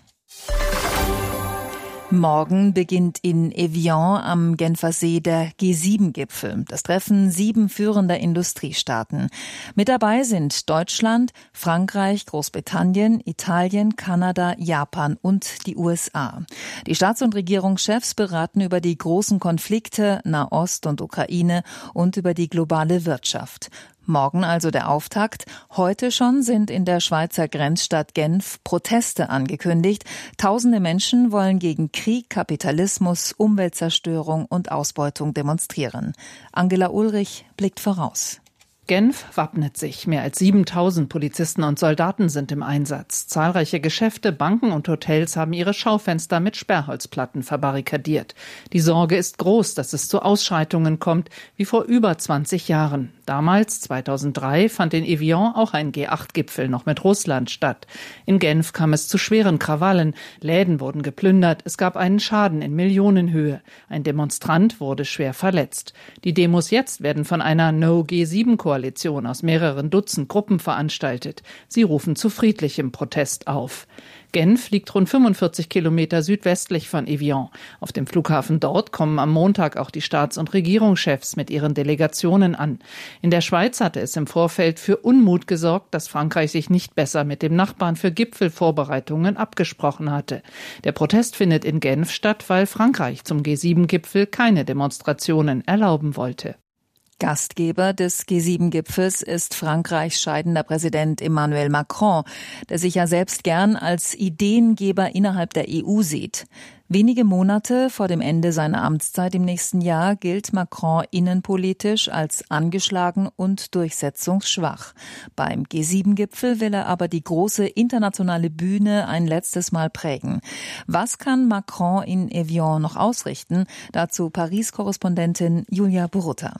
Morgen beginnt in Evian am Genfersee der G7-Gipfel. Das Treffen 7 führender Industriestaaten. Mit dabei sind Deutschland, Frankreich, Großbritannien, Italien, Kanada, Japan und die USA. Die Staats- und Regierungschefs beraten über die großen Konflikte Nahost und Ukraine und über die globale Wirtschaft. Morgen also der Auftakt. Heute schon sind in der Schweizer Grenzstadt Genf Proteste angekündigt. Tausende Menschen wollen gegen Krieg, Kapitalismus, Umweltzerstörung und Ausbeutung demonstrieren. Angela Ulrich blickt voraus. Genf wappnet sich. Mehr als 7.000 Polizisten und Soldaten sind im Einsatz. Zahlreiche Geschäfte, Banken und Hotels haben ihre Schaufenster mit Sperrholzplatten verbarrikadiert. Die Sorge ist groß, dass es zu Ausschreitungen kommt, wie vor über 20 Jahren. Damals, 2003, fand in Evian auch ein G8-Gipfel noch mit Russland statt. In Genf kam es zu schweren Krawallen. Läden wurden geplündert. Es gab einen Schaden in Millionenhöhe. Ein Demonstrant wurde schwer verletzt. Die Demos jetzt werden von einer No-G7-Koalition aus mehreren Dutzend Gruppen veranstaltet. Sie rufen zu friedlichem Protest auf. Genf liegt rund 45 Kilometer südwestlich von Evian. Auf dem Flughafen dort kommen am Montag auch die Staats- und Regierungschefs mit ihren Delegationen an. In der Schweiz hatte es im Vorfeld für Unmut gesorgt, dass Frankreich sich nicht besser mit dem Nachbarn für Gipfelvorbereitungen abgesprochen hatte. Der Protest findet in Genf statt, weil Frankreich zum G7-Gipfel keine Demonstrationen erlauben wollte. Gastgeber des G7-Gipfels ist Frankreichs scheidender Präsident Emmanuel Macron, der sich ja selbst gern als Ideengeber innerhalb der EU sieht. Wenige Monate vor dem Ende seiner Amtszeit im nächsten Jahr gilt Macron innenpolitisch als angeschlagen und durchsetzungsschwach. Beim G7-Gipfel will er aber die große internationale Bühne ein letztes Mal prägen. Was kann Macron in Evian noch ausrichten? Dazu Paris-Korrespondentin Julia Borutta.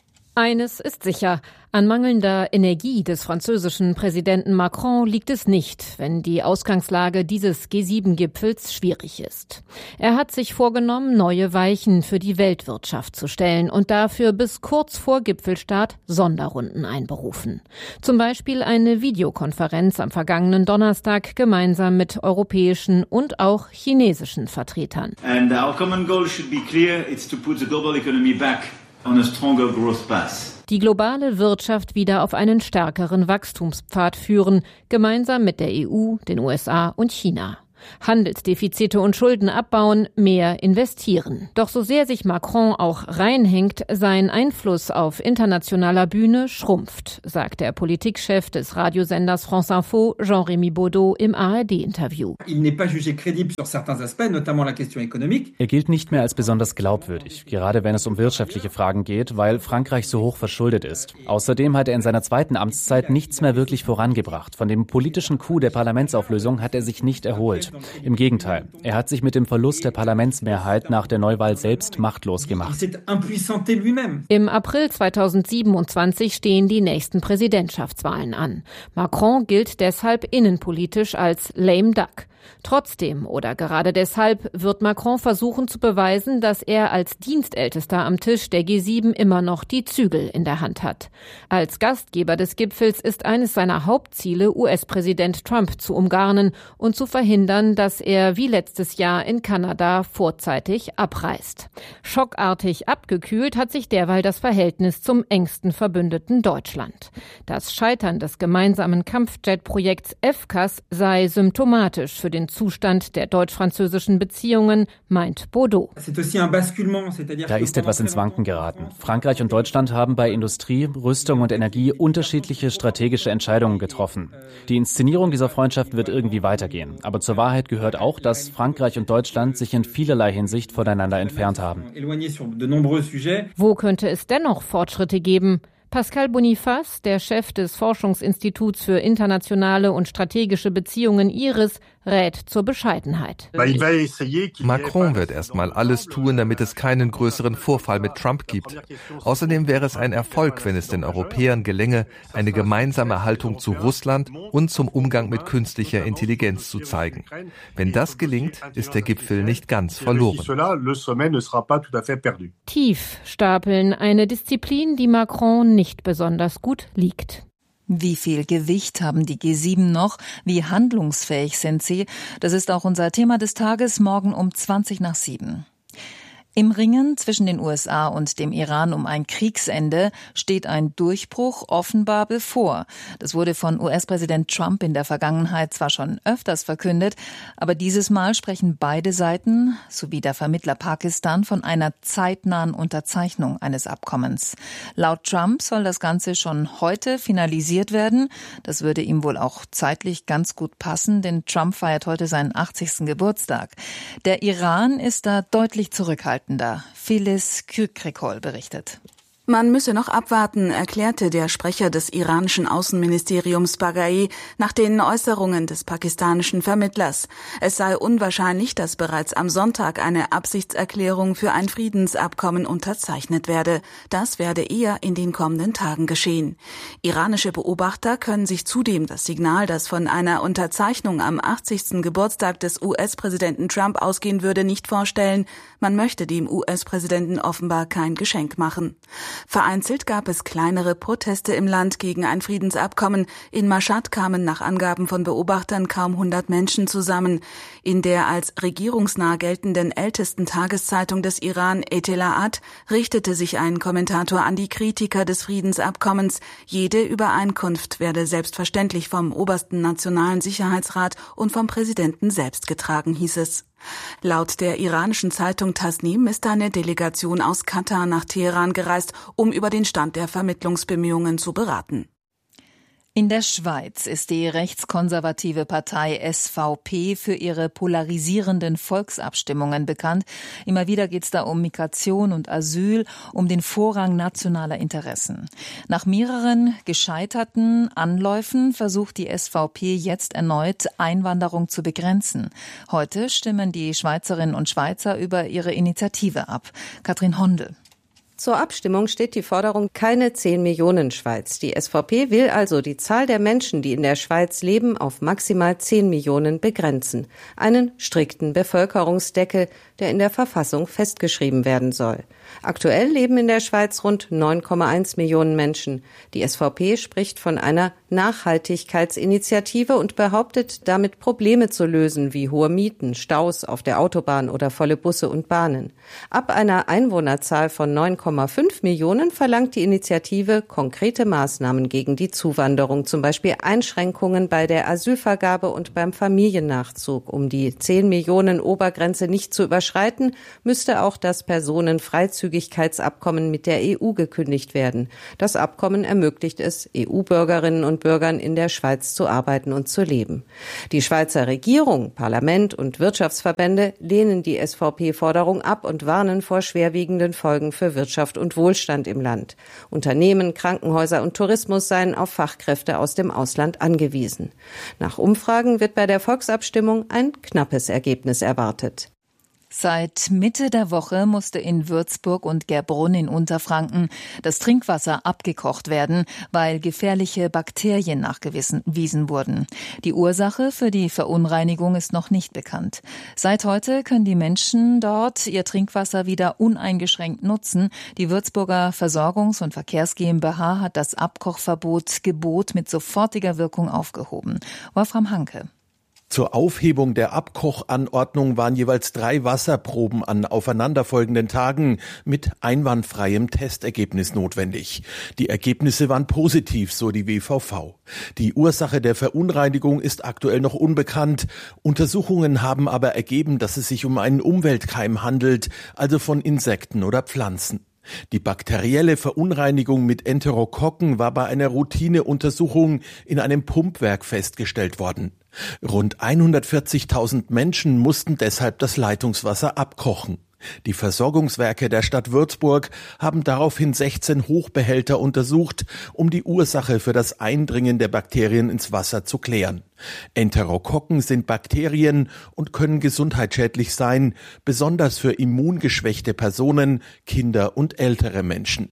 Eines ist sicher, an mangelnder Energie des französischen Präsidenten Macron liegt es nicht, wenn die Ausgangslage dieses G7-Gipfels schwierig ist. Er hat sich vorgenommen, neue Weichen für die Weltwirtschaft zu stellen und dafür bis kurz vor Gipfelstart Sonderrunden einberufen. Zum Beispiel eine Videokonferenz am vergangenen Donnerstag gemeinsam mit europäischen und auch chinesischen Vertretern. And our common goal should be clear, it's to put the global economy back on a stronger growth path. die globale Wirtschaft wieder auf einen stärkeren Wachstumspfad führen, gemeinsam mit der EU, den USA und China. Handelsdefizite und Schulden abbauen, mehr investieren. Doch so sehr sich Macron auch reinhängt, sein Einfluss auf internationaler Bühne schrumpft, sagt der Politikchef des Radiosenders France Info, Jean-Rémy Baudot, im ARD-Interview. Er gilt nicht mehr als besonders glaubwürdig, gerade wenn es um wirtschaftliche Fragen geht, weil Frankreich so hoch verschuldet ist. Außerdem hat er in seiner zweiten Amtszeit nichts mehr wirklich vorangebracht. Von dem politischen Coup der Parlamentsauflösung hat er sich nicht erholt. Im Gegenteil, er hat sich mit dem Verlust der Parlamentsmehrheit nach der Neuwahl selbst machtlos gemacht. Im April 2027 stehen die nächsten Präsidentschaftswahlen an. Macron gilt deshalb innenpolitisch als lame duck. Trotzdem oder gerade deshalb wird Macron versuchen zu beweisen, dass er als Dienstältester am Tisch der G7 immer noch die Zügel in der Hand hat. Als Gastgeber des Gipfels ist eines seiner Hauptziele, US-Präsident Trump zu umgarnen und zu verhindern, dass er wie letztes Jahr in Kanada vorzeitig abreist. Schockartig abgekühlt hat sich derweil das Verhältnis zum engsten Verbündeten Deutschland. Das Scheitern des gemeinsamen Kampfjet-Projekts FCAS sei symptomatisch für den Zustand der deutsch-französischen Beziehungen, meint Baudot. Da ist etwas ins Wanken geraten. Frankreich und Deutschland haben bei Industrie, Rüstung und Energie unterschiedliche strategische Entscheidungen getroffen. Die Inszenierung dieser Freundschaft wird irgendwie weitergehen. Aber zur Wahrheit gehört auch, dass Frankreich und Deutschland sich in vielerlei Hinsicht voneinander entfernt haben. Wo könnte es dennoch Fortschritte geben? Pascal Boniface, der Chef des Forschungsinstituts für internationale und strategische Beziehungen IRIS, rät zur Bescheidenheit. Macron wird erstmal alles tun, damit es keinen größeren Vorfall mit Trump gibt. Außerdem wäre es ein Erfolg, wenn es den Europäern gelänge, eine gemeinsame Haltung zu Russland und zum Umgang mit künstlicher Intelligenz zu zeigen. Wenn das gelingt, ist der Gipfel nicht ganz verloren. Tief stapeln, eine Disziplin, die Macron nicht besonders gut liegt. Wie viel Gewicht haben die G7 noch? Wie handlungsfähig sind sie? Das ist auch unser Thema des Tages, morgen um 7:20. Im Ringen zwischen den USA und dem Iran um ein Kriegsende steht ein Durchbruch offenbar bevor. Das wurde von US-Präsident Trump in der Vergangenheit zwar schon öfters verkündet, aber dieses Mal sprechen beide Seiten sowie der Vermittler Pakistan von einer zeitnahen Unterzeichnung eines Abkommens. Laut Trump soll das Ganze schon heute finalisiert werden. Das würde ihm wohl auch zeitlich ganz gut passen, denn Trump feiert heute seinen 80. Geburtstag. Der Iran ist da deutlich zurückhaltend. Phyllis Kürkrikol berichtet. Man müsse noch abwarten, erklärte der Sprecher des iranischen Außenministeriums Baghai nach den Äußerungen des pakistanischen Vermittlers. Es sei unwahrscheinlich, dass bereits am Sonntag eine Absichtserklärung für ein Friedensabkommen unterzeichnet werde. Das werde eher in den kommenden Tagen geschehen. Iranische Beobachter können sich zudem das Signal, das von einer Unterzeichnung am 80. Geburtstag des US-Präsidenten Trump ausgehen würde, nicht vorstellen. Man möchte dem US-Präsidenten offenbar kein Geschenk machen. Vereinzelt gab es kleinere Proteste im Land gegen ein Friedensabkommen. In Mashhad kamen nach Angaben von Beobachtern kaum 100 Menschen zusammen. In der als regierungsnah geltenden ältesten Tageszeitung des Iran, Etela'at, richtete sich ein Kommentator an die Kritiker des Friedensabkommens. Jede Übereinkunft werde selbstverständlich vom obersten Nationalen Sicherheitsrat und vom Präsidenten selbst getragen, hieß es. Laut der iranischen Zeitung Tasnim ist eine Delegation aus Katar nach Teheran gereist, um über den Stand der Vermittlungsbemühungen zu beraten. In der Schweiz ist die rechtskonservative Partei SVP für ihre polarisierenden Volksabstimmungen bekannt. Immer wieder geht es da um Migration und Asyl, um den Vorrang nationaler Interessen. Nach mehreren gescheiterten Anläufen versucht die SVP jetzt erneut, Einwanderung zu begrenzen. Heute stimmen die Schweizerinnen und Schweizer über ihre Initiative ab. Katrin Hondel. Zur Abstimmung steht die Forderung keine 10 Millionen Schweiz. Die SVP will also die Zahl der Menschen, die in der Schweiz leben, auf maximal 10 Millionen begrenzen. Einen strikten Bevölkerungsdeckel, der in der Verfassung festgeschrieben werden soll. Aktuell leben in der Schweiz rund 9,1 Millionen Menschen. Die SVP spricht von einer Nachhaltigkeitsinitiative und behauptet, damit Probleme zu lösen, wie hohe Mieten, Staus auf der Autobahn oder volle Busse und Bahnen. Ab einer Einwohnerzahl von 9,1 1,5 Millionen verlangt die Initiative konkrete Maßnahmen gegen die Zuwanderung, zum Beispiel Einschränkungen bei der Asylvergabe und beim Familiennachzug. Um die 10 Millionen Obergrenze nicht zu überschreiten, müsste auch das Personenfreizügigkeitsabkommen mit der EU gekündigt werden. Das Abkommen ermöglicht es, EU-Bürgerinnen und Bürgern in der Schweiz zu arbeiten und zu leben. Die Schweizer Regierung, Parlament und Wirtschaftsverbände lehnen die SVP-Forderung ab und warnen vor schwerwiegenden Folgen für Wirtschaft und Wohlstand im Land. Unternehmen, Krankenhäuser und Tourismus seien auf Fachkräfte aus dem Ausland angewiesen. Nach Umfragen wird bei der Volksabstimmung ein knappes Ergebnis erwartet. Seit Mitte der Woche musste in Würzburg und Gerbrunn in Unterfranken das Trinkwasser abgekocht werden, weil gefährliche Bakterien nachgewiesen wurden. Die Ursache für die Verunreinigung ist noch nicht bekannt. Seit heute können die Menschen dort ihr Trinkwasser wieder uneingeschränkt nutzen. Die Würzburger Versorgungs- und Verkehrs GmbH hat das Abkochgebot mit sofortiger Wirkung aufgehoben. Wolfram Hanke. Zur Aufhebung der Abkochanordnung waren jeweils 3 Wasserproben an aufeinanderfolgenden Tagen mit einwandfreiem Testergebnis notwendig. Die Ergebnisse waren positiv, so die WVV. Die Ursache der Verunreinigung ist aktuell noch unbekannt. Untersuchungen haben aber ergeben, dass es sich um einen Umweltkeim handelt, also von Insekten oder Pflanzen. Die bakterielle Verunreinigung mit Enterokokken war bei einer Routineuntersuchung in einem Pumpwerk festgestellt worden. Rund 140.000 Menschen mussten deshalb das Leitungswasser abkochen. Die Versorgungswerke der Stadt Würzburg haben daraufhin 16 Hochbehälter untersucht, um die Ursache für das Eindringen der Bakterien ins Wasser zu klären. Enterokokken sind Bakterien und können gesundheitsschädlich sein, besonders für immungeschwächte Personen, Kinder und ältere Menschen.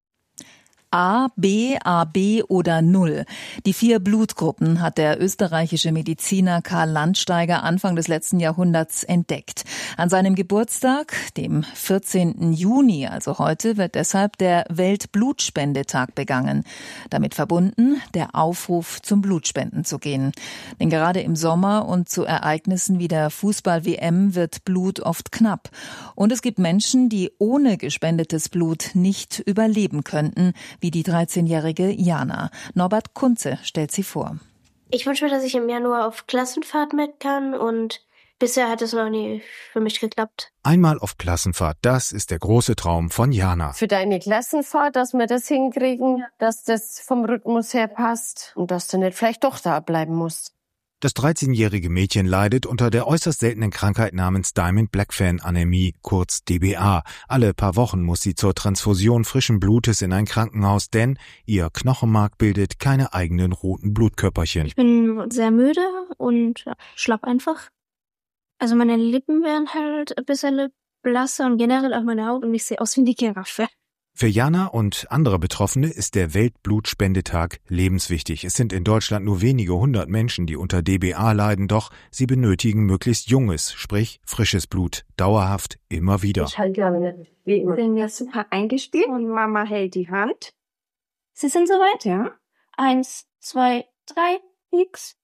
A, B, AB oder 0. Die 4 Blutgruppen hat der österreichische Mediziner Karl Landsteiger Anfang des letzten Jahrhunderts entdeckt. An seinem Geburtstag, dem 14. Juni, also heute, wird deshalb der Weltblutspendetag begangen. Damit verbunden der Aufruf, zum Blutspenden zu gehen. Denn gerade im Sommer und zu Ereignissen wie der Fußball-WM wird Blut oft knapp. Und es gibt Menschen, die ohne gespendetes Blut nicht überleben könnten, wie die 13-jährige Jana. Norbert Kunze stellt sie vor. Ich wünsche mir, dass ich im Januar auf Klassenfahrt mit kann und bisher hat es noch nie für mich geklappt. Einmal auf Klassenfahrt, das ist der große Traum von Jana. Für deine Klassenfahrt, dass wir das hinkriegen, dass das vom Rhythmus her passt und dass du nicht vielleicht doch da bleiben musst. Das 13-jährige Mädchen leidet unter der äußerst seltenen Krankheit namens Diamond-Blackfan-Anämie, kurz DBA. Alle paar Wochen muss sie zur Transfusion frischen Blutes in ein Krankenhaus, denn ihr Knochenmark bildet keine eigenen roten Blutkörperchen. Ich bin sehr müde und schlapp einfach. Also meine Lippen werden halt ein bisschen blasser und generell auch meine Haut und ich sehe aus wie die Giraffe. Für Jana und andere Betroffene ist der Weltblutspendetag lebenswichtig. Es sind in Deutschland nur wenige 100 Menschen, die unter DBA leiden, doch sie benötigen möglichst junges, sprich frisches Blut, dauerhaft, immer wieder. Ich halte gerne. Wir sind ja super eingespielt und Mama hält die Hand. Sie sind soweit? Ja. 1, 2, 3, nix.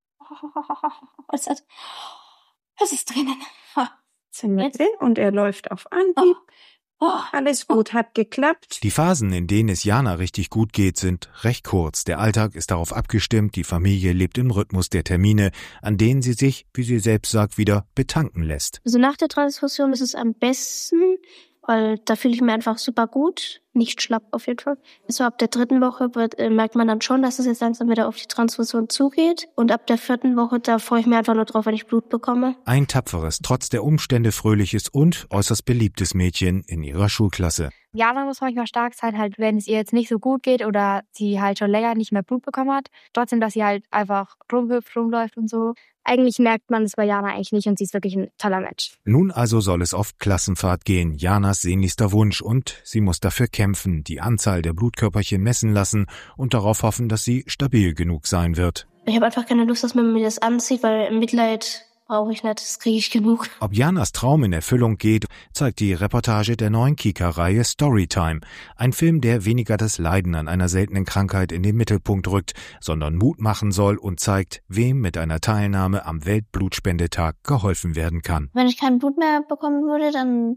Was ist drinnen? Sind wir drin und er läuft auf Anhieb. Alles gut, hat geklappt. Die Phasen, in denen es Jana richtig gut geht, sind recht kurz. Der Alltag ist darauf abgestimmt, die Familie lebt im Rhythmus der Termine, an denen sie sich, wie sie selbst sagt, wieder betanken lässt. Also nach der Transfusion ist es am besten, weil da fühle ich mich einfach super gut, nicht schlapp auf jeden Fall. So ab der 3. Woche merkt man dann schon, dass es jetzt langsam wieder auf die Transfusion zugeht. Und ab der 4. Woche, da freue ich mich einfach nur drauf, wenn ich Blut bekomme. Ein tapferes, trotz der Umstände fröhliches und äußerst beliebtes Mädchen in ihrer Schulklasse. Jana muss manchmal stark sein, halt wenn es ihr jetzt nicht so gut geht oder sie halt schon länger nicht mehr Blut bekommen hat. Trotzdem, dass sie halt einfach rumhüpft, rumläuft und so. Eigentlich merkt man es bei Jana eigentlich nicht und sie ist wirklich ein toller Mensch. Nun also soll es auf Klassenfahrt gehen, Janas sehnlichster Wunsch, und sie muss dafür kämpfen, die Anzahl der Blutkörperchen messen lassen und darauf hoffen, dass sie stabil genug sein wird. Ich habe einfach keine Lust, dass man mir das anzieht, weil Mitleid brauche ich nicht, das kriege ich genug. Ob Janas Traum in Erfüllung geht, zeigt die Reportage der neuen Kika-Reihe Storytime. Ein Film, der weniger das Leiden an einer seltenen Krankheit in den Mittelpunkt rückt, sondern Mut machen soll und zeigt, wem mit einer Teilnahme am Weltblutspendetag geholfen werden kann. Wenn ich kein Blut mehr bekommen würde, dann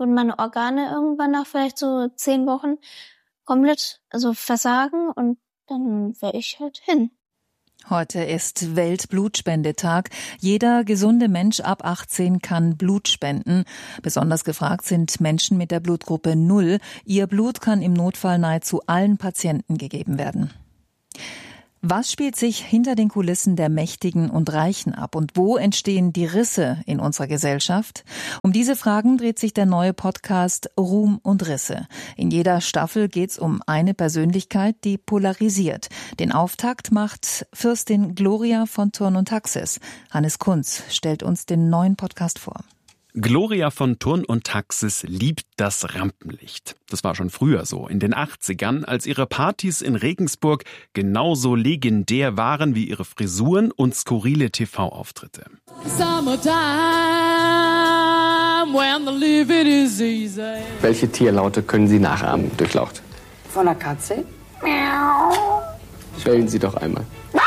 würden meine Organe irgendwann nach vielleicht so 10 Wochen komplett versagen und dann wäre ich halt hin. Heute ist Weltblutspendetag. Jeder gesunde Mensch ab 18 kann Blut spenden. Besonders gefragt sind Menschen mit der Blutgruppe 0. Ihr Blut kann im Notfall nahezu allen Patienten gegeben werden. Was spielt sich hinter den Kulissen der Mächtigen und Reichen ab und wo entstehen die Risse in unserer Gesellschaft? Um diese Fragen dreht sich der neue Podcast Ruhm und Risse. In jeder Staffel geht's um eine Persönlichkeit, die polarisiert. Den Auftakt macht Fürstin Gloria von Thurn und Taxis. Hannes Kunz stellt uns den neuen Podcast vor. Gloria von Thurn und Taxis liebt das Rampenlicht. Das war schon früher so, in den 80ern, als ihre Partys in Regensburg genauso legendär waren wie ihre Frisuren und skurrile TV-Auftritte. Welche Tierlaute können Sie nachahmen, Durchlaucht? Von einer Katze? Wählen Sie doch einmal.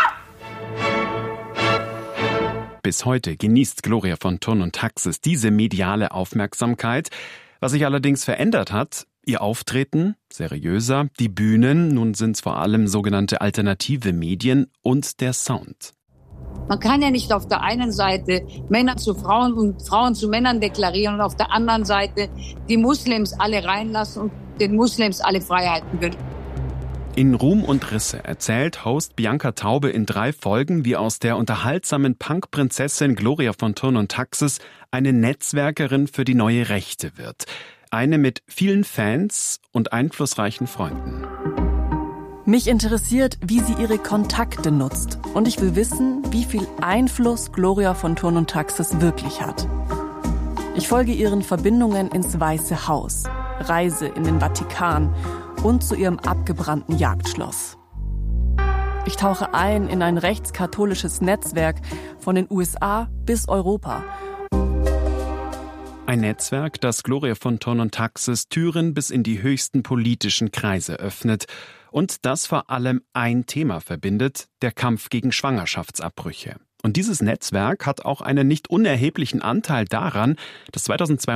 Bis heute genießt Gloria von Thurn und Taxis diese mediale Aufmerksamkeit. Was sich allerdings verändert hat, ihr Auftreten, seriöser, die Bühnen, nun sind es vor allem sogenannte alternative Medien und der Sound. Man kann ja nicht auf der einen Seite Männer zu Frauen und Frauen zu Männern deklarieren und auf der anderen Seite die Muslims alle reinlassen und den Muslims alle Freiheiten gönnen. In Ruhm und Risse erzählt Host Bianca Taube in 3 Folgen, wie aus der unterhaltsamen Punk-Prinzessin Gloria von Thurn und Taxis eine Netzwerkerin für die neue Rechte wird. Eine mit vielen Fans und einflussreichen Freunden. Mich interessiert, wie sie ihre Kontakte nutzt. Und ich will wissen, wie viel Einfluss Gloria von Thurn und Taxis wirklich hat. Ich folge ihren Verbindungen ins Weiße Haus, reise in den Vatikan und zu ihrem abgebrannten Jagdschloss. Ich tauche ein in ein rechtskatholisches Netzwerk von den USA bis Europa. Ein Netzwerk, das Gloria von Thurn und Taxis Türen bis in die höchsten politischen Kreise öffnet und das vor allem ein Thema verbindet, der Kampf gegen Schwangerschaftsabbrüche. Und dieses Netzwerk hat auch einen nicht unerheblichen Anteil daran, dass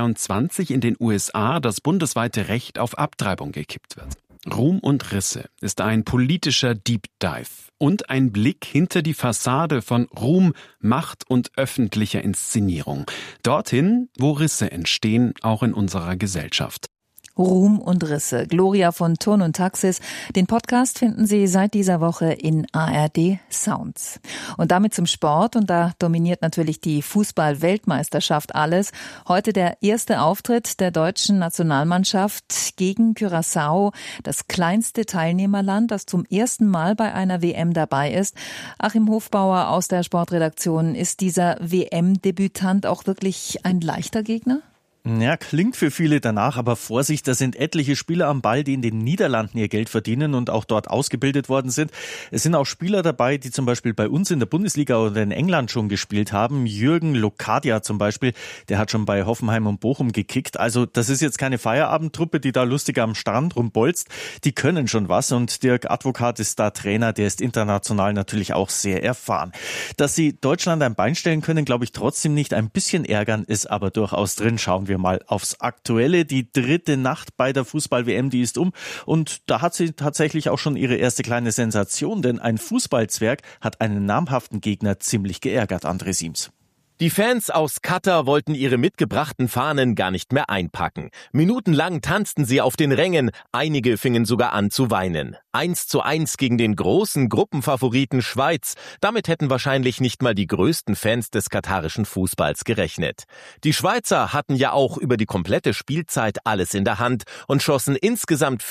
2022 in den USA das bundesweite Recht auf Abtreibung gekippt wird. Ruhm und Risse ist ein politischer Deep Dive und ein Blick hinter die Fassade von Ruhm, Macht und öffentlicher Inszenierung. Dorthin, wo Risse entstehen, auch in unserer Gesellschaft. Ruhm und Risse. Gloria von Thurn und Taxis. Den Podcast finden Sie seit dieser Woche in ARD Sounds. Und damit zum Sport. Und da dominiert natürlich die Fußball-Weltmeisterschaft alles. Heute der erste Auftritt der deutschen Nationalmannschaft gegen Curaçao. Das kleinste Teilnehmerland, das zum ersten Mal bei einer WM dabei ist. Achim Hofbauer aus der Sportredaktion. Ist dieser WM-Debütant auch wirklich ein leichter Gegner? Ja, klingt für viele danach, aber Vorsicht, da sind etliche Spieler am Ball, die in den Niederlanden ihr Geld verdienen und auch dort ausgebildet worden sind. Es sind auch Spieler dabei, die zum Beispiel bei uns in der Bundesliga oder in England schon gespielt haben. Jürgen Locadia zum Beispiel, der hat schon bei Hoffenheim und Bochum gekickt. Also das ist jetzt keine Feierabendtruppe, die da lustig am Strand rumbolzt. Die können schon was und Dirk Advokat ist da Trainer, der ist international natürlich auch sehr erfahren. Dass sie Deutschland ein Bein stellen können, glaube ich trotzdem nicht. Ein bisschen ärgern ist aber durchaus drin. Schauen wir mal aufs Aktuelle. Die 3. Nacht bei der Fußball-WM, die ist um. Und da hat sie tatsächlich auch schon ihre erste kleine Sensation, denn ein Fußballzwerg hat einen namhaften Gegner ziemlich geärgert, André Siems. Die Fans aus Katar wollten ihre mitgebrachten Fahnen gar nicht mehr einpacken. Minutenlang tanzten sie auf den Rängen, einige fingen sogar an zu weinen. 1:1 gegen den großen Gruppenfavoriten Schweiz. Damit hätten wahrscheinlich nicht mal die größten Fans des katarischen Fußballs gerechnet. Die Schweizer hatten ja auch über die komplette Spielzeit alles in der Hand und schossen insgesamt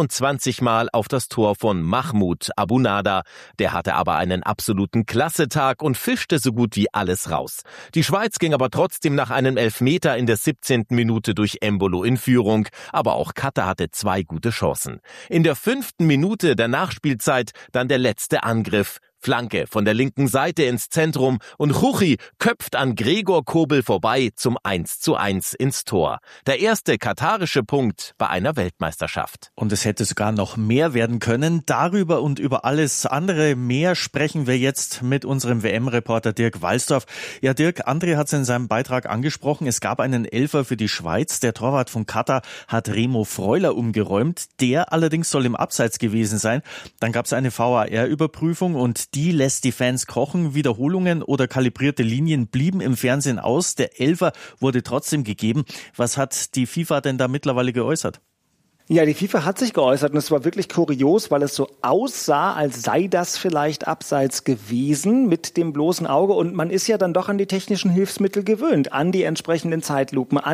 24 Mal auf das Tor von Mahmoud Abunada. Der hatte aber einen absoluten Klassetag und fischte so gut wie alles raus. Die Schweiz ging aber trotzdem nach einem Elfmeter in der 17. Minute durch Embolo in Führung, aber auch Katar hatte 2 gute Chancen. In der 5. Minute der Nachspielzeit dann der letzte Angriff Flanke von der linken Seite ins Zentrum und Juchi köpft an Gregor Kobel vorbei zum 1:1 ins Tor. Der erste katarische Punkt bei einer Weltmeisterschaft. Und es hätte sogar noch mehr werden können. Darüber und über alles andere mehr sprechen wir jetzt mit unserem WM-Reporter Dirk Walsdorf. Ja, Dirk, André hat es in seinem Beitrag angesprochen. Es gab einen Elfer für die Schweiz. Der Torwart von Katar hat Remo Freuler umgeräumt. Der allerdings soll im Abseits gewesen sein. Dann gab es eine VAR-Überprüfung und die lässt die Fans kochen. Wiederholungen oder kalibrierte Linien blieben im Fernsehen aus. Der Elfer wurde trotzdem gegeben. Was hat die FIFA denn da mittlerweile geäußert? Ja, die FIFA hat sich geäußert und es war wirklich kurios, weil es so aussah, als sei das vielleicht abseits gewesen mit dem bloßen Auge. Und man ist ja dann doch an die technischen Hilfsmittel gewöhnt, an die entsprechenden Zeitlupen, an